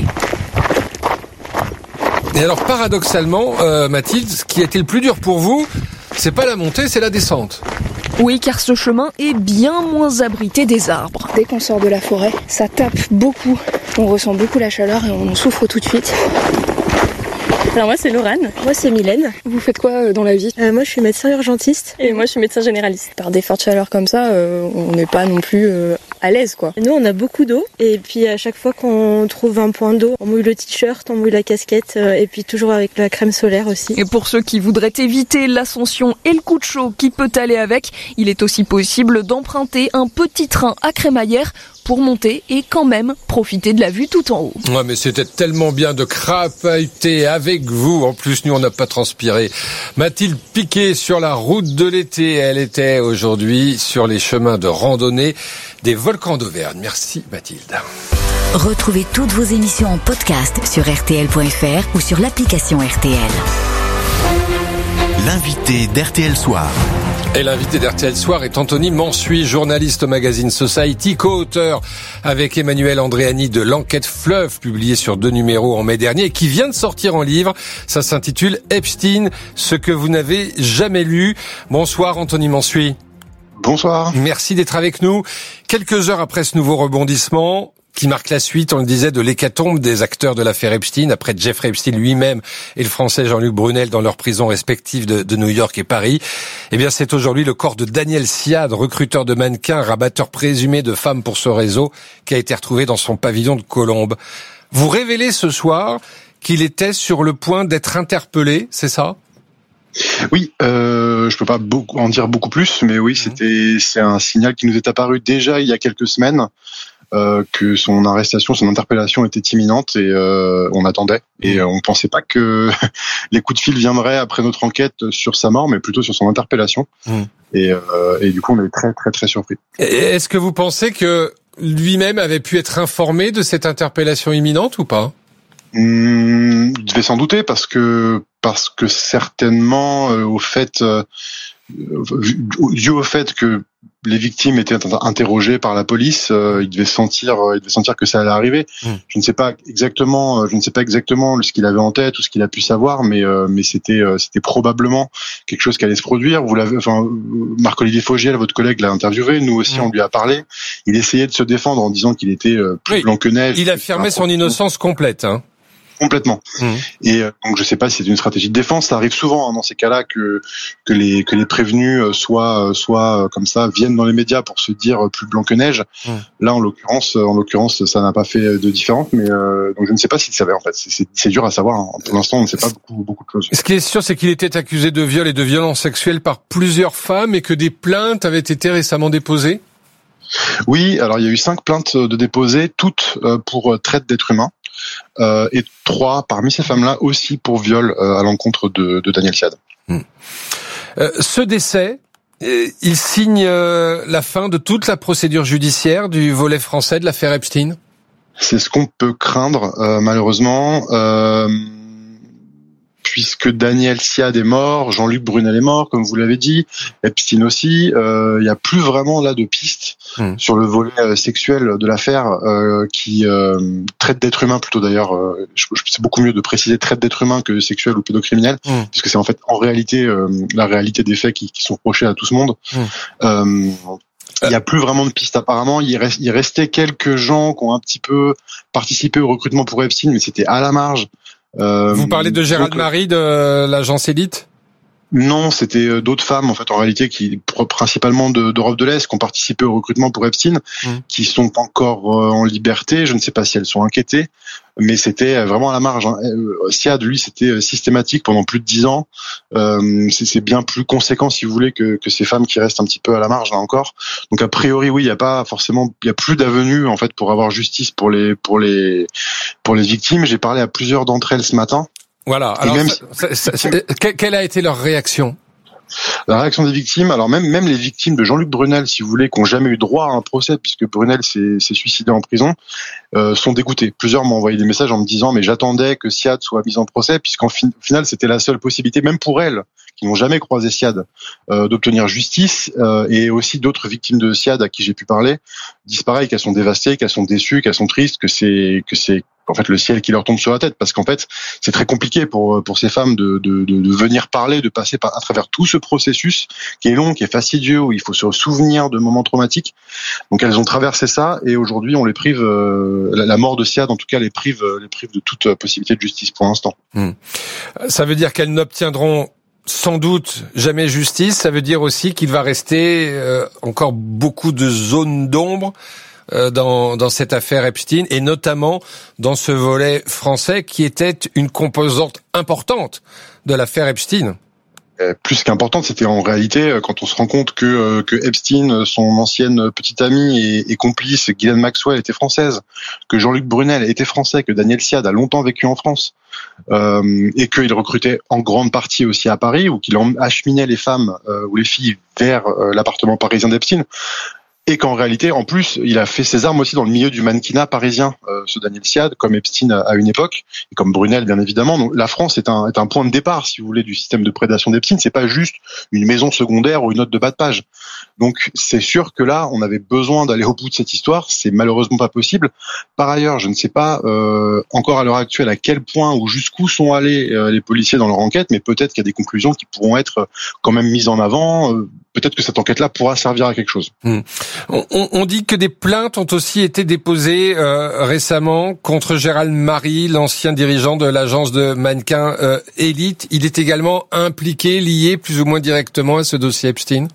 Et alors, paradoxalement, euh, Mathilde, ce qui a été le plus dur pour vous, c'est pas la montée, c'est la descente. Oui, car ce chemin est bien moins abrité des arbres. Dès qu'on sort de la forêt, ça tape beaucoup. On ressent beaucoup la chaleur et on souffre tout de suite. Alors moi c'est Laurane. Moi c'est Mylène. Vous faites quoi dans la vie? euh, Moi je suis médecin urgentiste. Et moi je suis médecin généraliste. Par des fortes chaleurs comme ça, euh, on n'est pas non plus euh, à l'aise, quoi. Nous, on a beaucoup d'eau, et puis à chaque fois qu'on trouve un point d'eau, on mouille le t-shirt, on mouille la casquette, euh, et puis toujours avec la crème solaire aussi. Et pour ceux qui voudraient éviter l'ascension et le coup de chaud qui peut aller avec, il est aussi possible d'emprunter un petit train à crémaillère pour monter et quand même profiter de la vue tout en haut. Ouais, mais c'était tellement bien de crapahuter avec vous. En plus, nous, on n'a pas transpiré. Mathilde Piquet sur la route de l'été. Elle était aujourd'hui sur les chemins de randonnée des volcans d'Auvergne. Merci Mathilde. Retrouvez toutes vos émissions en podcast sur R T L point F R ou sur l'application R T L. L'invité d'R T L Soir. Et l'invité d'R T L Soir est Anthony Mansuy, journaliste au magazine Society, co-auteur avec Emmanuel Andréani de l'enquête Fleuve, publiée sur deux numéros en mai dernier, et qui vient de sortir en livre. Ça s'intitule Epstein, ce que vous n'avez jamais lu. Bonsoir Anthony Mansuy. Bonsoir. Merci d'être avec nous. Quelques heures après ce nouveau rebondissement, qui marque la suite, on le disait, de l'hécatombe des acteurs de l'affaire Epstein, après Jeffrey Epstein lui-même et le Français Jean-Luc Brunel dans leurs prisons respectives de, de New York et Paris. Eh bien, c'est aujourd'hui le corps de Daniel Siad, recruteur de mannequins, rabatteur présumé de femmes pour ce réseau, qui a été retrouvé dans son pavillon de Colombes. Vous révélez ce soir qu'il était sur le point d'être interpellé, c'est ça ? Oui, euh, je peux pas beaucoup, en dire beaucoup plus, mais oui, c'était c'est un signal qui nous est apparu déjà il y a quelques semaines. Euh, que son arrestation, son interpellation était imminente et euh, on attendait. Et euh, on pensait pas que les coups de fil viendraient après notre enquête sur sa mort, mais plutôt sur son interpellation. Mmh. Et, euh, et du coup, on est très très très surpris. Est-ce que vous pensez que lui-même avait pu être informé de cette interpellation imminente ou pas ? Mmh, il devait s'en douter parce que parce que certainement euh, au fait euh, dû au fait que les victimes étaient interrogées par la police, euh, il devait sentir, il devait sentir que ça allait arriver. Mmh. Je ne sais pas exactement, je ne sais pas exactement ce qu'il avait en tête ou ce qu'il a pu savoir, mais euh, mais c'était euh, c'était probablement quelque chose qui allait se produire. Vous l'avez, enfin, Marc-Olivier Fogiel, votre collègue, l'a interviewé. Nous aussi, mmh. on lui a parlé. Il essayait de se défendre en disant qu'il était euh, plus oui. blanc que neige. Il affirmait son innocence complète, hein. Complètement. Mmh. Et euh, donc je sais pas si c'est une stratégie de défense. Ça arrive souvent hein, dans ces cas-là que que les que les prévenus euh, soient euh, soient euh, comme ça viennent dans les médias pour se dire euh, plus blanc que neige. Mmh. Là en l'occurrence euh, en l'occurrence ça n'a pas fait de différence. Mais euh, donc je ne sais pas s'il savait en fait. C'est, c'est, c'est dur à savoir. Hein. Pour l'instant on ne sait pas beaucoup beaucoup de choses. Ce qui est sûr c'est qu'il était accusé de viol et de violence sexuelle par plusieurs femmes et que des plaintes avaient été récemment déposées. Oui, alors il y a eu cinq plaintes de déposées, toutes euh, pour traite d'êtres humains. Euh, et trois parmi ces femmes-là aussi pour viol euh, à l'encontre de, de Daniel Siad. Mmh. Euh, ce décès, euh, il signe euh, la fin de toute la procédure judiciaire du volet français de l'affaire Epstein. C'est ce qu'on peut craindre euh, malheureusement. Euh, puisque Daniel Siad est mort, Jean-Luc Brunel est mort, comme vous l'avez dit, Epstein aussi, il euh, n'y a plus vraiment là de pistes mmh. sur le volet euh, sexuel de l'affaire euh, qui euh, traite d'être humain plutôt d'ailleurs. Euh, je, je, c'est beaucoup mieux de préciser traite d'être humain que sexuel ou pédocriminel, mmh. puisque c'est en fait en réalité euh, la réalité des faits qui, qui sont reprochés à tout ce monde. Mmh. Euh, Il n'y a plus vraiment de pistes apparemment. Il, reste, il restait quelques gens qui ont un petit peu participé au recrutement pour Epstein, mais c'était à la marge. Euh, Vous parlez de Gérald donc, Marie de l'agence Élite ? Non, c'était d'autres femmes en fait en réalité qui principalement de, d'Europe de l'Est qui ont participé au recrutement pour Epstein, mmh. qui sont encore en liberté. Je ne sais pas si elles sont inquiétées, mais c'était vraiment à la marge. Hein. Siad, lui, c'était systématique pendant plus de dix ans. Euh, c'est, c'est bien plus conséquent, si vous voulez, que, que ces femmes qui restent un petit peu à la marge là encore. Donc a priori, oui, il y a pas forcément, il y a plus d'avenue en fait pour avoir justice pour les pour les pour les victimes. J'ai parlé à plusieurs d'entre elles ce matin. Voilà. Alors, même ça, ça, ça, quelle a été leur réaction ? La réaction des victimes, alors même même les victimes de Jean-Luc Brunel, si vous voulez, qui n'ont jamais eu droit à un procès, puisque Brunel s'est, s'est suicidé en prison, euh, sont dégoûtés. Plusieurs m'ont envoyé des messages en me disant mais j'attendais que Siad soit mis en procès, puisqu'en fin, au final c'était la seule possibilité, même pour elles, qui n'ont jamais croisé Siad, euh, d'obtenir justice, euh, et aussi d'autres victimes de Siad à qui j'ai pu parler, disent pareil, qu'elles sont dévastées, qu'elles sont déçues, qu'elles sont tristes, que c'est que c'est en fait le ciel qui leur tombe sur la tête, parce qu'en fait c'est très compliqué pour pour ces femmes de de de, de venir parler, de passer par à travers tout ce processus qui est long, qui est fastidieux, où il faut se souvenir de moments traumatiques. Donc elles ont traversé ça et aujourd'hui on les prive, euh, la, la mort de Siad en tout cas les prive les prive de toute possibilité de justice pour l'instant. Mmh. Ça veut dire qu'elles n'obtiendront sans doute jamais justice. Ça veut dire aussi qu'il va rester euh, encore beaucoup de zones d'ombre euh, dans, dans cette affaire Epstein, et notamment dans ce volet français qui était une composante importante de l'affaire Epstein. Plus qu'importante, c'était en réalité quand on se rend compte que que Epstein, son ancienne petite amie et, et complice Ghislaine Maxwell était française, que Jean-Luc Brunel était français, que Daniel Siad a longtemps vécu en France, euh, et qu'il recrutait en grande partie aussi à Paris, ou qu'il acheminait les femmes euh, ou les filles vers euh, l'appartement parisien d'Epstein. Et qu'en réalité, en plus, il a fait ses armes aussi dans le milieu du mannequinat parisien, euh, ce Daniel Siad, comme Epstein à, à une époque, et comme Brunel, bien évidemment. Donc, la France est un, est un point de départ, si vous voulez, du système de prédation d'Epstein. C'est pas juste une maison secondaire ou une note de bas de page. Donc, c'est sûr que là, on avait besoin d'aller au bout de cette histoire. C'est malheureusement pas possible. Par ailleurs, je ne sais pas euh, encore à l'heure actuelle à quel point ou jusqu'où sont allés euh, les policiers dans leur enquête, mais peut-être qu'il y a des conclusions qui pourront être quand même mises en avant. Euh, peut-être que cette enquête-là pourra servir à quelque chose. Mmh. On, on dit que des plaintes ont aussi été déposées euh, récemment contre Gérald Marie, l'ancien dirigeant de l'agence de mannequins euh, Elite. Il est également impliqué, lié plus ou moins directement à ce dossier Epstein.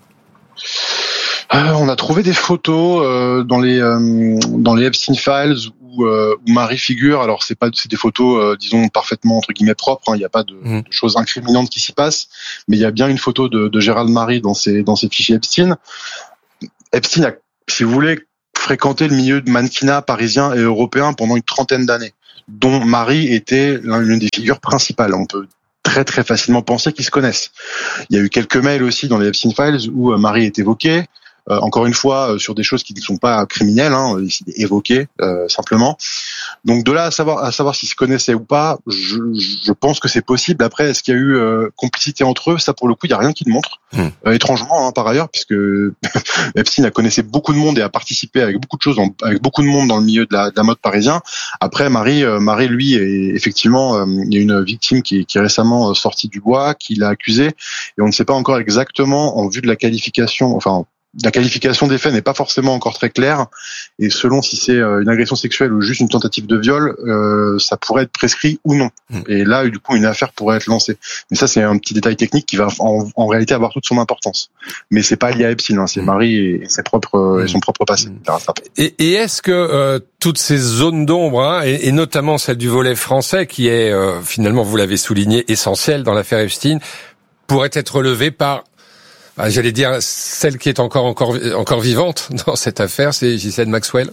Euh, on a trouvé des photos euh, dans les euh, dans les Epstein Files où, euh, où Marie figure. Alors c'est pas c'est des photos euh, disons parfaitement entre guillemets propres. Il hein, n'y a pas de, mmh. de choses incriminantes qui s'y passent, mais il y a bien une photo de, de Gérald Marie dans ces dans ces fichiers Epstein. Epstein a, si vous voulez, fréquenté le milieu de mannequinat parisien et européen pendant une trentaine d'années, dont Marie était l'une des figures principales. On peut très très facilement penser qu'ils se connaissent. Il y a eu quelques mails aussi dans les Epstein Files où Marie est évoquée. Euh, encore une fois, euh, sur des choses qui ne sont pas criminelles, hein, évoquées euh, simplement. Donc de là à savoir, à savoir s'ils se connaissaient ou pas, je, je pense que c'est possible. Après, est-ce qu'il y a eu euh, complicité entre eux? Ça, pour le coup, il y a rien qui le montre. Mmh. Euh, étrangement, hein, par ailleurs, puisque Epstein a connaissé beaucoup de monde et a participé avec beaucoup de choses, en, avec beaucoup de monde dans le milieu de la, de la mode parisien. Après, Marie, euh, Marie, lui, est, effectivement, euh, il y a une victime qui, qui est récemment sortie du bois, qui l'a accusé, et on ne sait pas encore exactement, en vue de la qualification, enfin. La qualification des faits n'est pas forcément encore très claire, et selon si c'est une agression sexuelle ou juste une tentative de viol, euh, ça pourrait être prescrit ou non. Mmh. Et là, du coup, une affaire pourrait être lancée. Mais ça, c'est un petit détail technique qui va en, en réalité avoir toute son importance. Mais c'est pas lié à Epstein, hein, c'est mmh. Marie et, ses propres, et son propre passé. Mmh. Et, et est-ce que euh, toutes ces zones d'ombre, hein, et, et notamment celle du volet français, qui est euh, finalement, vous l'avez souligné, essentielle dans l'affaire Epstein, pourrait être relevée par Ah, j'allais dire, celle qui est encore encore encore vivante dans cette affaire, c'est Ghislaine Maxwell.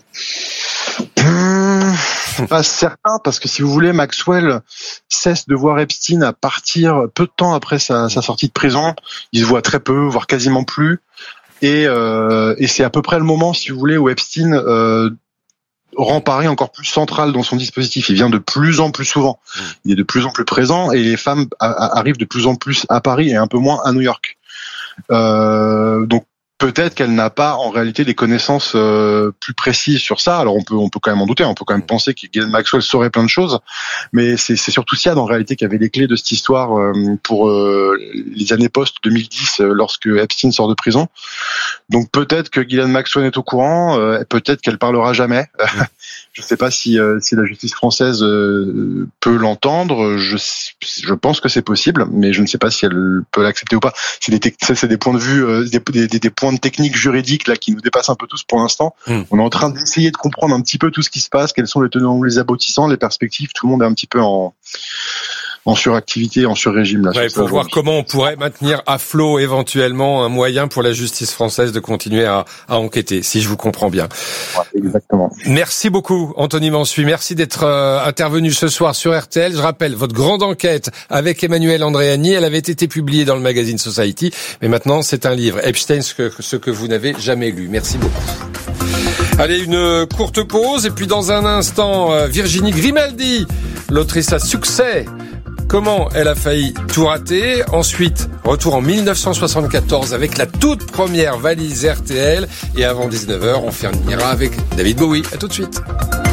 Mmh, pas certain, parce que si vous voulez, Maxwell cesse de voir Epstein à partir peu de temps après sa, sa sortie de prison. Il se voit très peu, voire quasiment plus, et, euh, et c'est à peu près le moment, si vous voulez, où Epstein euh, rend Paris encore plus central dans son dispositif. Il vient de plus en plus souvent, il est de plus en plus présent, et les femmes a, a, arrivent de plus en plus à Paris et un peu moins à New York. Euh, donc peut-être qu'elle n'a pas en réalité des connaissances euh, plus précises sur ça. Alors on peut on peut quand même en douter, on peut quand même penser que Ghislaine Maxwell saurait plein de choses, mais c'est c'est surtout Siad en réalité qui avait les clés de cette histoire euh, pour euh, les années post deux mille dix euh, lorsque Epstein sort de prison. Donc peut-être que Ghislaine Maxwell est au courant, euh, peut-être qu'elle parlera jamais. Je ne sais pas si, euh, si la justice française euh, peut l'entendre. Je, je pense que c'est possible, mais je ne sais pas si elle peut l'accepter ou pas. C'est des, c'est des points de vue, euh, des, des, des points de technique juridique là qui nous dépassent un peu tous pour l'instant. Mmh. On est en train d'essayer de comprendre un petit peu tout ce qui se passe, quels sont les tenants ou les aboutissants, les perspectives. Tout le monde est un petit peu en en suractivité, en surrégime là. Ouais, pour voir comment on pourrait maintenir à flot éventuellement un moyen pour la justice française de continuer à, à enquêter, si je vous comprends bien. Ouais, exactement. Merci beaucoup, Anthony Mansuy. Merci d'être euh, intervenu ce soir sur R T L. Je rappelle votre grande enquête avec Emmanuel Andréani. Elle avait été publiée dans le magazine Society, mais maintenant c'est un livre, Epstein, ce que, ce que vous n'avez jamais lu. Merci beaucoup. Allez, une courte pause, et puis dans un instant, Virginie Grimaldi, l'autrice à succès. Comment elle a failli tout rater. Ensuite, retour en mille neuf cent soixante-quatorze avec la toute première valise R T L. Et avant dix-neuf heures, on finira avec David Bowie. À tout de suite.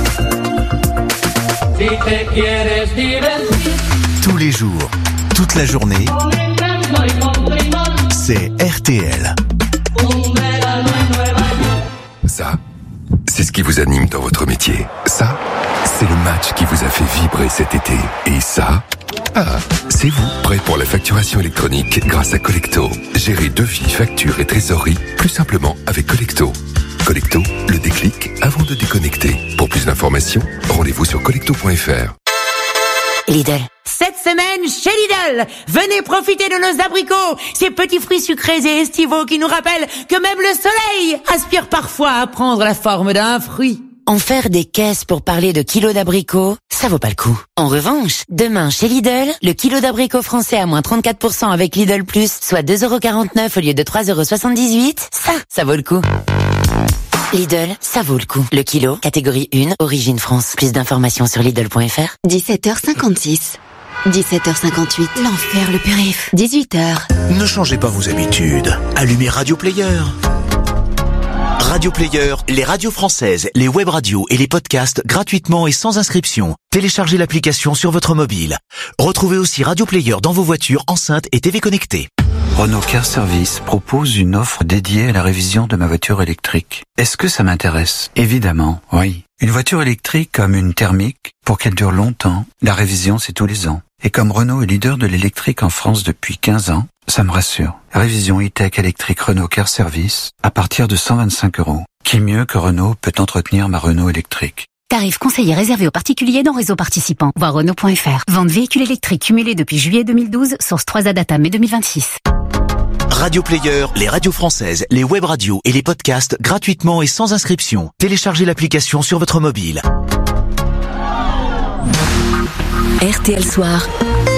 Tous les jours, toute la journée, c'est R T L. Ça, c'est ce qui vous anime dans votre métier. Ça, c'est le match qui vous a fait vibrer cet été. Et ça, ah, c'est vous, prêt pour la facturation électronique grâce à Collecto. Gérez devis, factures et trésorerie plus simplement avec Collecto. Collecto, le déclic avant de déconnecter. Pour plus d'informations, rendez-vous sur collecto point f r. Lidl. Cette semaine, chez Lidl, venez profiter de nos abricots, ces petits fruits sucrés et estivaux qui nous rappellent que même le soleil aspire parfois à prendre la forme d'un fruit. En faire des caisses pour parler de kilos d'abricots, ça vaut pas le coup. En revanche, demain chez Lidl, le kilo d'abricots français à moins trente-quatre pour cent avec Lidl Plus, soit deux euros quarante-neuf au lieu de trois euros soixante-dix-huit, ça, ça vaut le coup. Lidl, ça vaut le coup. Le kilo, catégorie un, origine France. Plus d'informations sur Lidl point f r. dix-sept heures cinquante-six. dix-sept heures cinquante-huit. L'enfer, le périph. dix-huit heures. Ne changez pas vos habitudes. Allumez Radio Player. Radio Player, les radios françaises, les web radios et les podcasts gratuitement et sans inscription. Téléchargez l'application sur votre mobile. Retrouvez aussi Radio Player dans vos voitures, enceintes et T V connectées. Renault Car Service propose une offre dédiée à la révision de ma voiture électrique. Est-ce que ça m'intéresse? Évidemment, oui. Une voiture électrique comme une thermique, pour qu'elle dure longtemps, la révision c'est tous les ans. Et comme Renault est leader de l'électrique en France depuis quinze ans, ça me rassure. Révision e-tech électrique Renault Car Service à partir de cent vingt-cinq euros. Qui mieux que Renault peut entretenir ma Renault électrique? Tarif conseillé réservé aux particuliers dans réseau participant. Voir Renault point f r. Vente véhicule électrique cumulé depuis juillet deux mille douze, source trois A Data mai deux mille vingt-six. Radio Player, les radios françaises, les web radios et les podcasts gratuitement et sans inscription. Téléchargez l'application sur votre mobile. R T L Soir.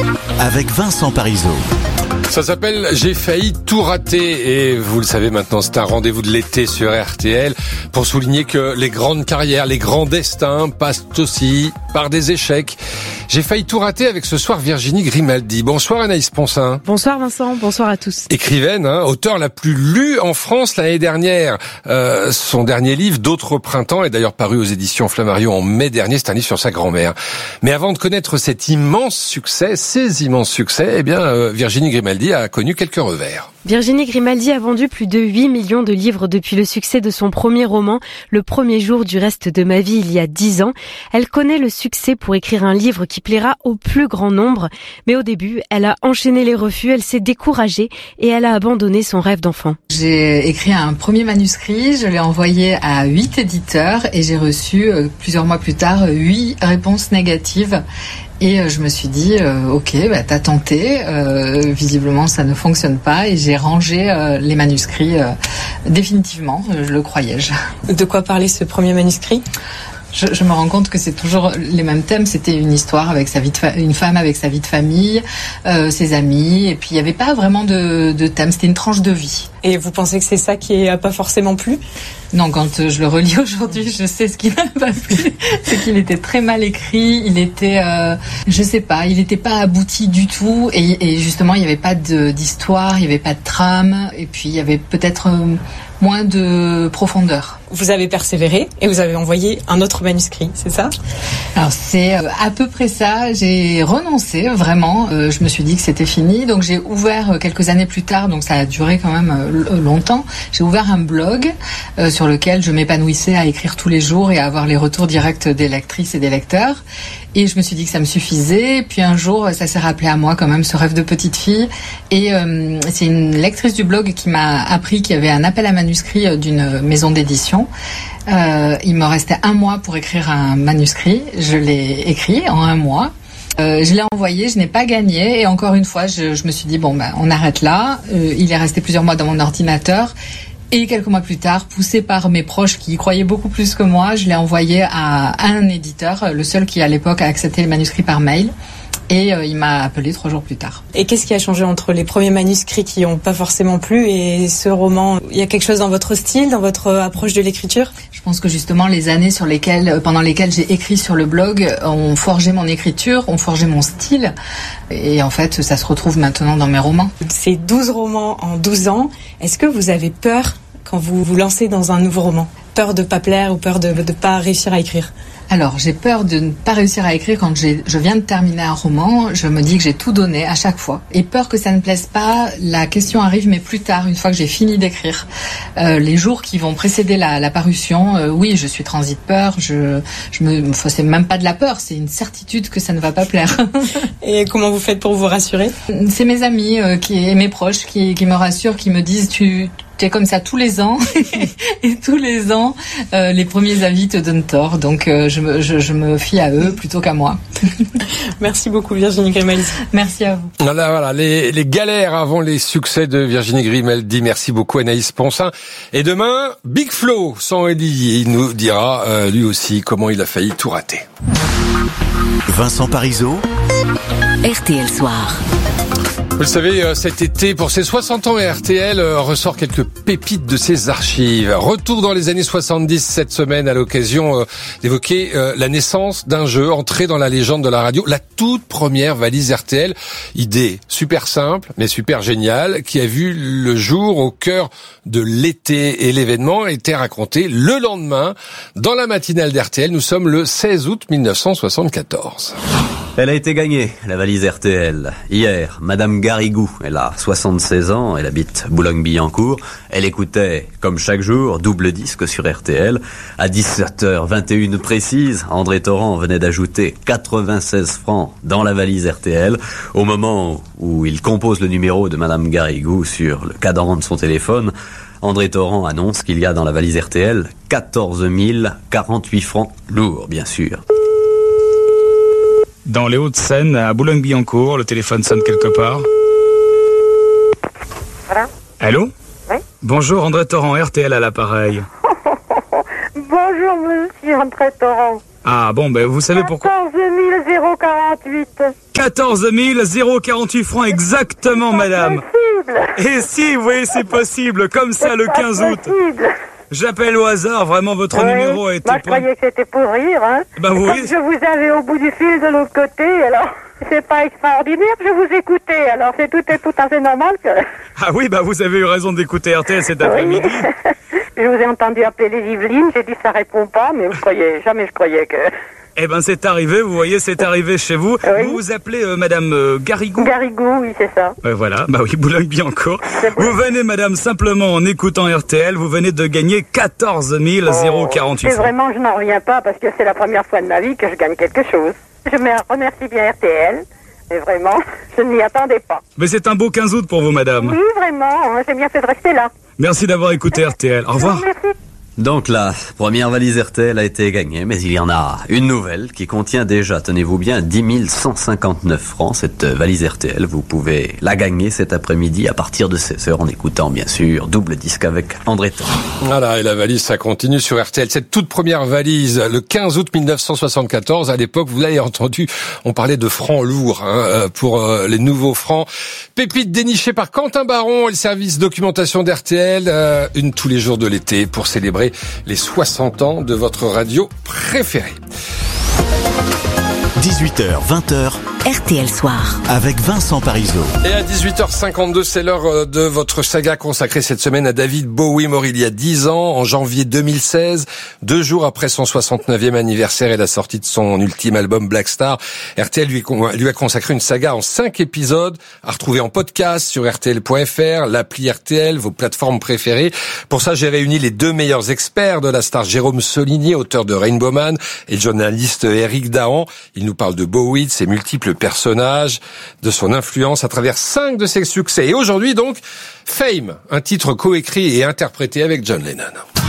Avec Vincent Parisot. Ça s'appelle J'ai failli tout rater et vous le savez maintenant, c'est un rendez-vous de l'été sur R T L pour souligner que les grandes carrières, les grands destins passent aussi par des échecs. J'ai failli tout rater avec ce soir Virginie Grimaldi. Bonsoir Anaïs Ponsin. Bonsoir Vincent, bonsoir à tous. Écrivaine, hein, auteure la plus lue en France l'année dernière. Euh, son dernier livre, D'autres printemps, est d'ailleurs paru aux éditions Flammarion en mai dernier. C'est un livre sur sa grand-mère. Mais avant de connaître cet immense succès, ces immenses succès, eh bien euh, Virginie Grimaldi a connu quelques revers. Virginie Grimaldi a vendu plus de huit millions de livres depuis le succès de son premier roman, Le premier jour du reste de ma vie, il y a dix ans. Elle connaît le succès pour écrire un livre qui plaira au plus grand nombre. Mais au début, elle a enchaîné les refus, elle s'est découragée et elle a abandonné son rêve d'enfant. J'ai écrit un premier manuscrit, je l'ai envoyé à huit éditeurs et j'ai reçu euh, plusieurs mois plus tard huit réponses négatives. Et euh, je me suis dit, euh, ok, bah, t'as tenté, euh, visiblement ça ne fonctionne pas et j'ai rangé euh, les manuscrits euh, définitivement, je le croyais. Je... De quoi parlait ce premier manuscrit ? Je, je me rends compte que c'est toujours les mêmes thèmes. C'était une histoire avec sa vie de fa- une femme avec sa vie de famille, euh, ses amis, et puis il n'y avait pas vraiment de, de thème. C'était une tranche de vie. Et vous pensez que c'est ça qui n'a pas forcément plu ? Non, quand je le relis aujourd'hui, je sais ce qui n'a pas plu. C'est qu'il était très mal écrit. Il était, euh, je sais pas, il n'était pas abouti du tout. Et, et justement, il n'y avait pas de, d'histoire, il n'y avait pas de trame. Et puis, il y avait peut-être euh, moins de profondeur. Vous avez persévéré et vous avez envoyé un autre manuscrit, c'est ça ? Alors c'est à peu près ça. J'ai renoncé vraiment. Euh, je me suis dit que c'était fini. Donc j'ai ouvert quelques années plus tard. Donc ça a duré quand même euh, longtemps. J'ai ouvert un blog euh, sur lequel je m'épanouissais à écrire tous les jours et à avoir les retours directs des lectrices et des lecteurs. Et je me suis dit que ça me suffisait. Puis un jour, ça s'est rappelé à moi quand même ce rêve de petite fille. Et euh, c'est une lectrice du blog qui m'a appris qu'il y avait un appel à manuscrit d'une maison d'édition. Euh, il me restait un mois pour écrire un manuscrit. Je l'ai écrit en un mois. Euh, je l'ai envoyé, je n'ai pas gagné. Et encore une fois, je, je me suis dit, bon, ben, on arrête là. Euh, il est resté plusieurs mois dans mon ordinateur. Et quelques mois plus tard, poussé par mes proches qui y croyaient beaucoup plus que moi, je l'ai envoyé à un éditeur, le seul qui à l'époque a accepté le manuscrit par mail. Et euh, il m'a appelé trois jours plus tard. Et qu'est-ce qui a changé entre les premiers manuscrits qui n'ont pas forcément plu et ce roman ? Il y a quelque chose dans votre style, dans votre approche de l'écriture ? Je pense que justement les années sur lesquelles, pendant lesquelles j'ai écrit sur le blog ont forgé mon écriture, ont forgé mon style. Et en fait, ça se retrouve maintenant dans mes romans. Ces douze romans en douze ans, est-ce que vous avez peur quand vous vous lancez dans un nouveau roman ? Peur de ne pas plaire ou peur de ne pas réussir à écrire ? Alors, j'ai peur de ne pas réussir à écrire quand j'ai, je viens de terminer un roman. Je me dis que j'ai tout donné à chaque fois. Et peur que ça ne plaise pas, la question arrive, mais plus tard, une fois que j'ai fini d'écrire. Euh, les jours qui vont précéder la, la parution, euh, oui, je suis transi de peur. Je, je me, enfin, c'est même pas de la peur, c'est une certitude que ça ne va pas plaire. Et comment vous faites pour vous rassurer ? C'est mes amis euh, qui, et mes proches qui, qui me rassurent, qui me disent tu Tu es comme ça tous les ans et tous les ans, euh, les premiers avis te donnent tort. Donc euh, je, me, je, je me fie à eux plutôt qu'à moi. Merci beaucoup Virginie Grimaldi. Merci à vous. Voilà, voilà, les, les galères avant les succès de Virginie Grimaldi. Merci beaucoup Anaïs Ponsin. Et demain, Big Flo sans Elie. Il nous dira euh, lui aussi comment il a failli tout rater. Vincent Parisot, R T L Soir. Vous le savez, cet été, pour ses soixante ans, R T L ressort quelques pépites de ses archives. Retour dans les années soixante-dix cette semaine à l'occasion d'évoquer la naissance d'un jeu entré dans la légende de la radio, la toute première valise R T L. Idée super simple, mais super géniale, qui a vu le jour au cœur de l'été. Et l'événement était raconté le lendemain dans la matinale d'R T L. Nous sommes le seize août mille neuf cent soixante-quatorze. Elle a été gagnée, la valise R T L. Hier, Madame Garrigou, elle a soixante-seize ans, elle habite Boulogne-Billancourt. Elle écoutait, comme chaque jour, double disque sur R T L. À dix-sept heures vingt et une précise, André Torrent venait d'ajouter quatre-vingt-seize francs dans la valise R T L. Au moment où il compose le numéro de Madame Garrigou sur le cadran de son téléphone, André Torrent annonce qu'il y a dans la valise R T L quatorze mille quarante-huit francs, lourds bien sûr. Dans les Hauts-de-Seine, à Boulogne-Billancourt, le téléphone sonne quelque part. Voilà. Allô ? Oui. Bonjour, André Torrent, R T L à l'appareil. Bonjour, monsieur André Torrent. Ah bon, ben vous savez pourquoi... quatorze mille quarante-huit. quatorze mille quarante-huit francs exactement, madame. C'est possible. Et si, vous voyez, c'est possible, comme ça, le quinze août. Possible. J'appelle au hasard, vraiment, votre oui. numéro a été... Moi, je croyais que c'était pour rire, hein. Ben oui. Comme je vous avais au bout du fil de l'autre côté, alors... C'est pas extraordinaire que je vous écoutais, alors c'est tout, est tout à fait normal que... Ah oui, bah vous avez eu raison d'écouter R T L cet après-midi. Oui. Je vous ai entendu appeler les Yvelines, j'ai dit ça répond pas, mais je croyais, jamais je croyais que... Eh ben c'est arrivé, vous voyez, c'est arrivé chez vous. Oui. Vous vous appelez euh, Madame euh, Garrigou. Garrigou, oui, c'est ça. Ouais, voilà, bah oui, Boulogne-Billancourt. Vous venez, Madame, simplement en écoutant R T L, vous venez de gagner quatorze mille quarante-huit oh, francs. Vraiment, je n'en reviens pas parce que c'est la première fois de ma vie que je gagne quelque chose. Je me remercie bien R T L. Et vraiment, je ne m'y attendais pas. Mais c'est un beau quinze août pour vous, madame. Oui, vraiment, j'ai bien fait de rester là. Merci d'avoir écouté R T L. Au revoir. Merci. Donc la première valise R T L a été gagnée, mais il y en a une nouvelle qui contient déjà, tenez-vous bien, dix mille cent cinquante-neuf francs. Cette valise R T L, vous pouvez la gagner cet après-midi à partir de seize heures en écoutant bien sûr double disque avec André Torrent. Voilà, et la valise, ça continue sur R T L. Cette toute première valise, le quinze août mille neuf cent soixante-quatorze, à l'époque, vous l'avez entendu, on parlait de francs lourds hein, pour euh, les nouveaux francs. Pépite dénichée par Quentin Baron et le service documentation d'R T L, euh, une tous les jours de l'été pour célébrer les soixante ans de votre radio préférée. dix-huit heures vingt heures, R T L Soir, avec Vincent Parisot. Et à dix-huit heures cinquante-deux, c'est l'heure de votre saga consacrée cette semaine à David Bowie, mort il y a dix ans, en janvier deux mille seize, deux jours après son soixante-neuvième anniversaire et la sortie de son ultime album Black Star. R T L lui, lui a consacré une saga en cinq épisodes, à retrouver en podcast sur R T L point F R, l'appli R T L, vos plateformes préférées. Pour ça, j'ai réuni les deux meilleurs experts de la star, Jérôme Soligny, auteur de Rainbow Man, et le journaliste Éric Dahan. Il nous parle de Bowie, de ses multiples personnages, de son influence à travers cinq de ses succès. Et aujourd'hui donc, Fame, un titre coécrit et interprété avec John Lennon.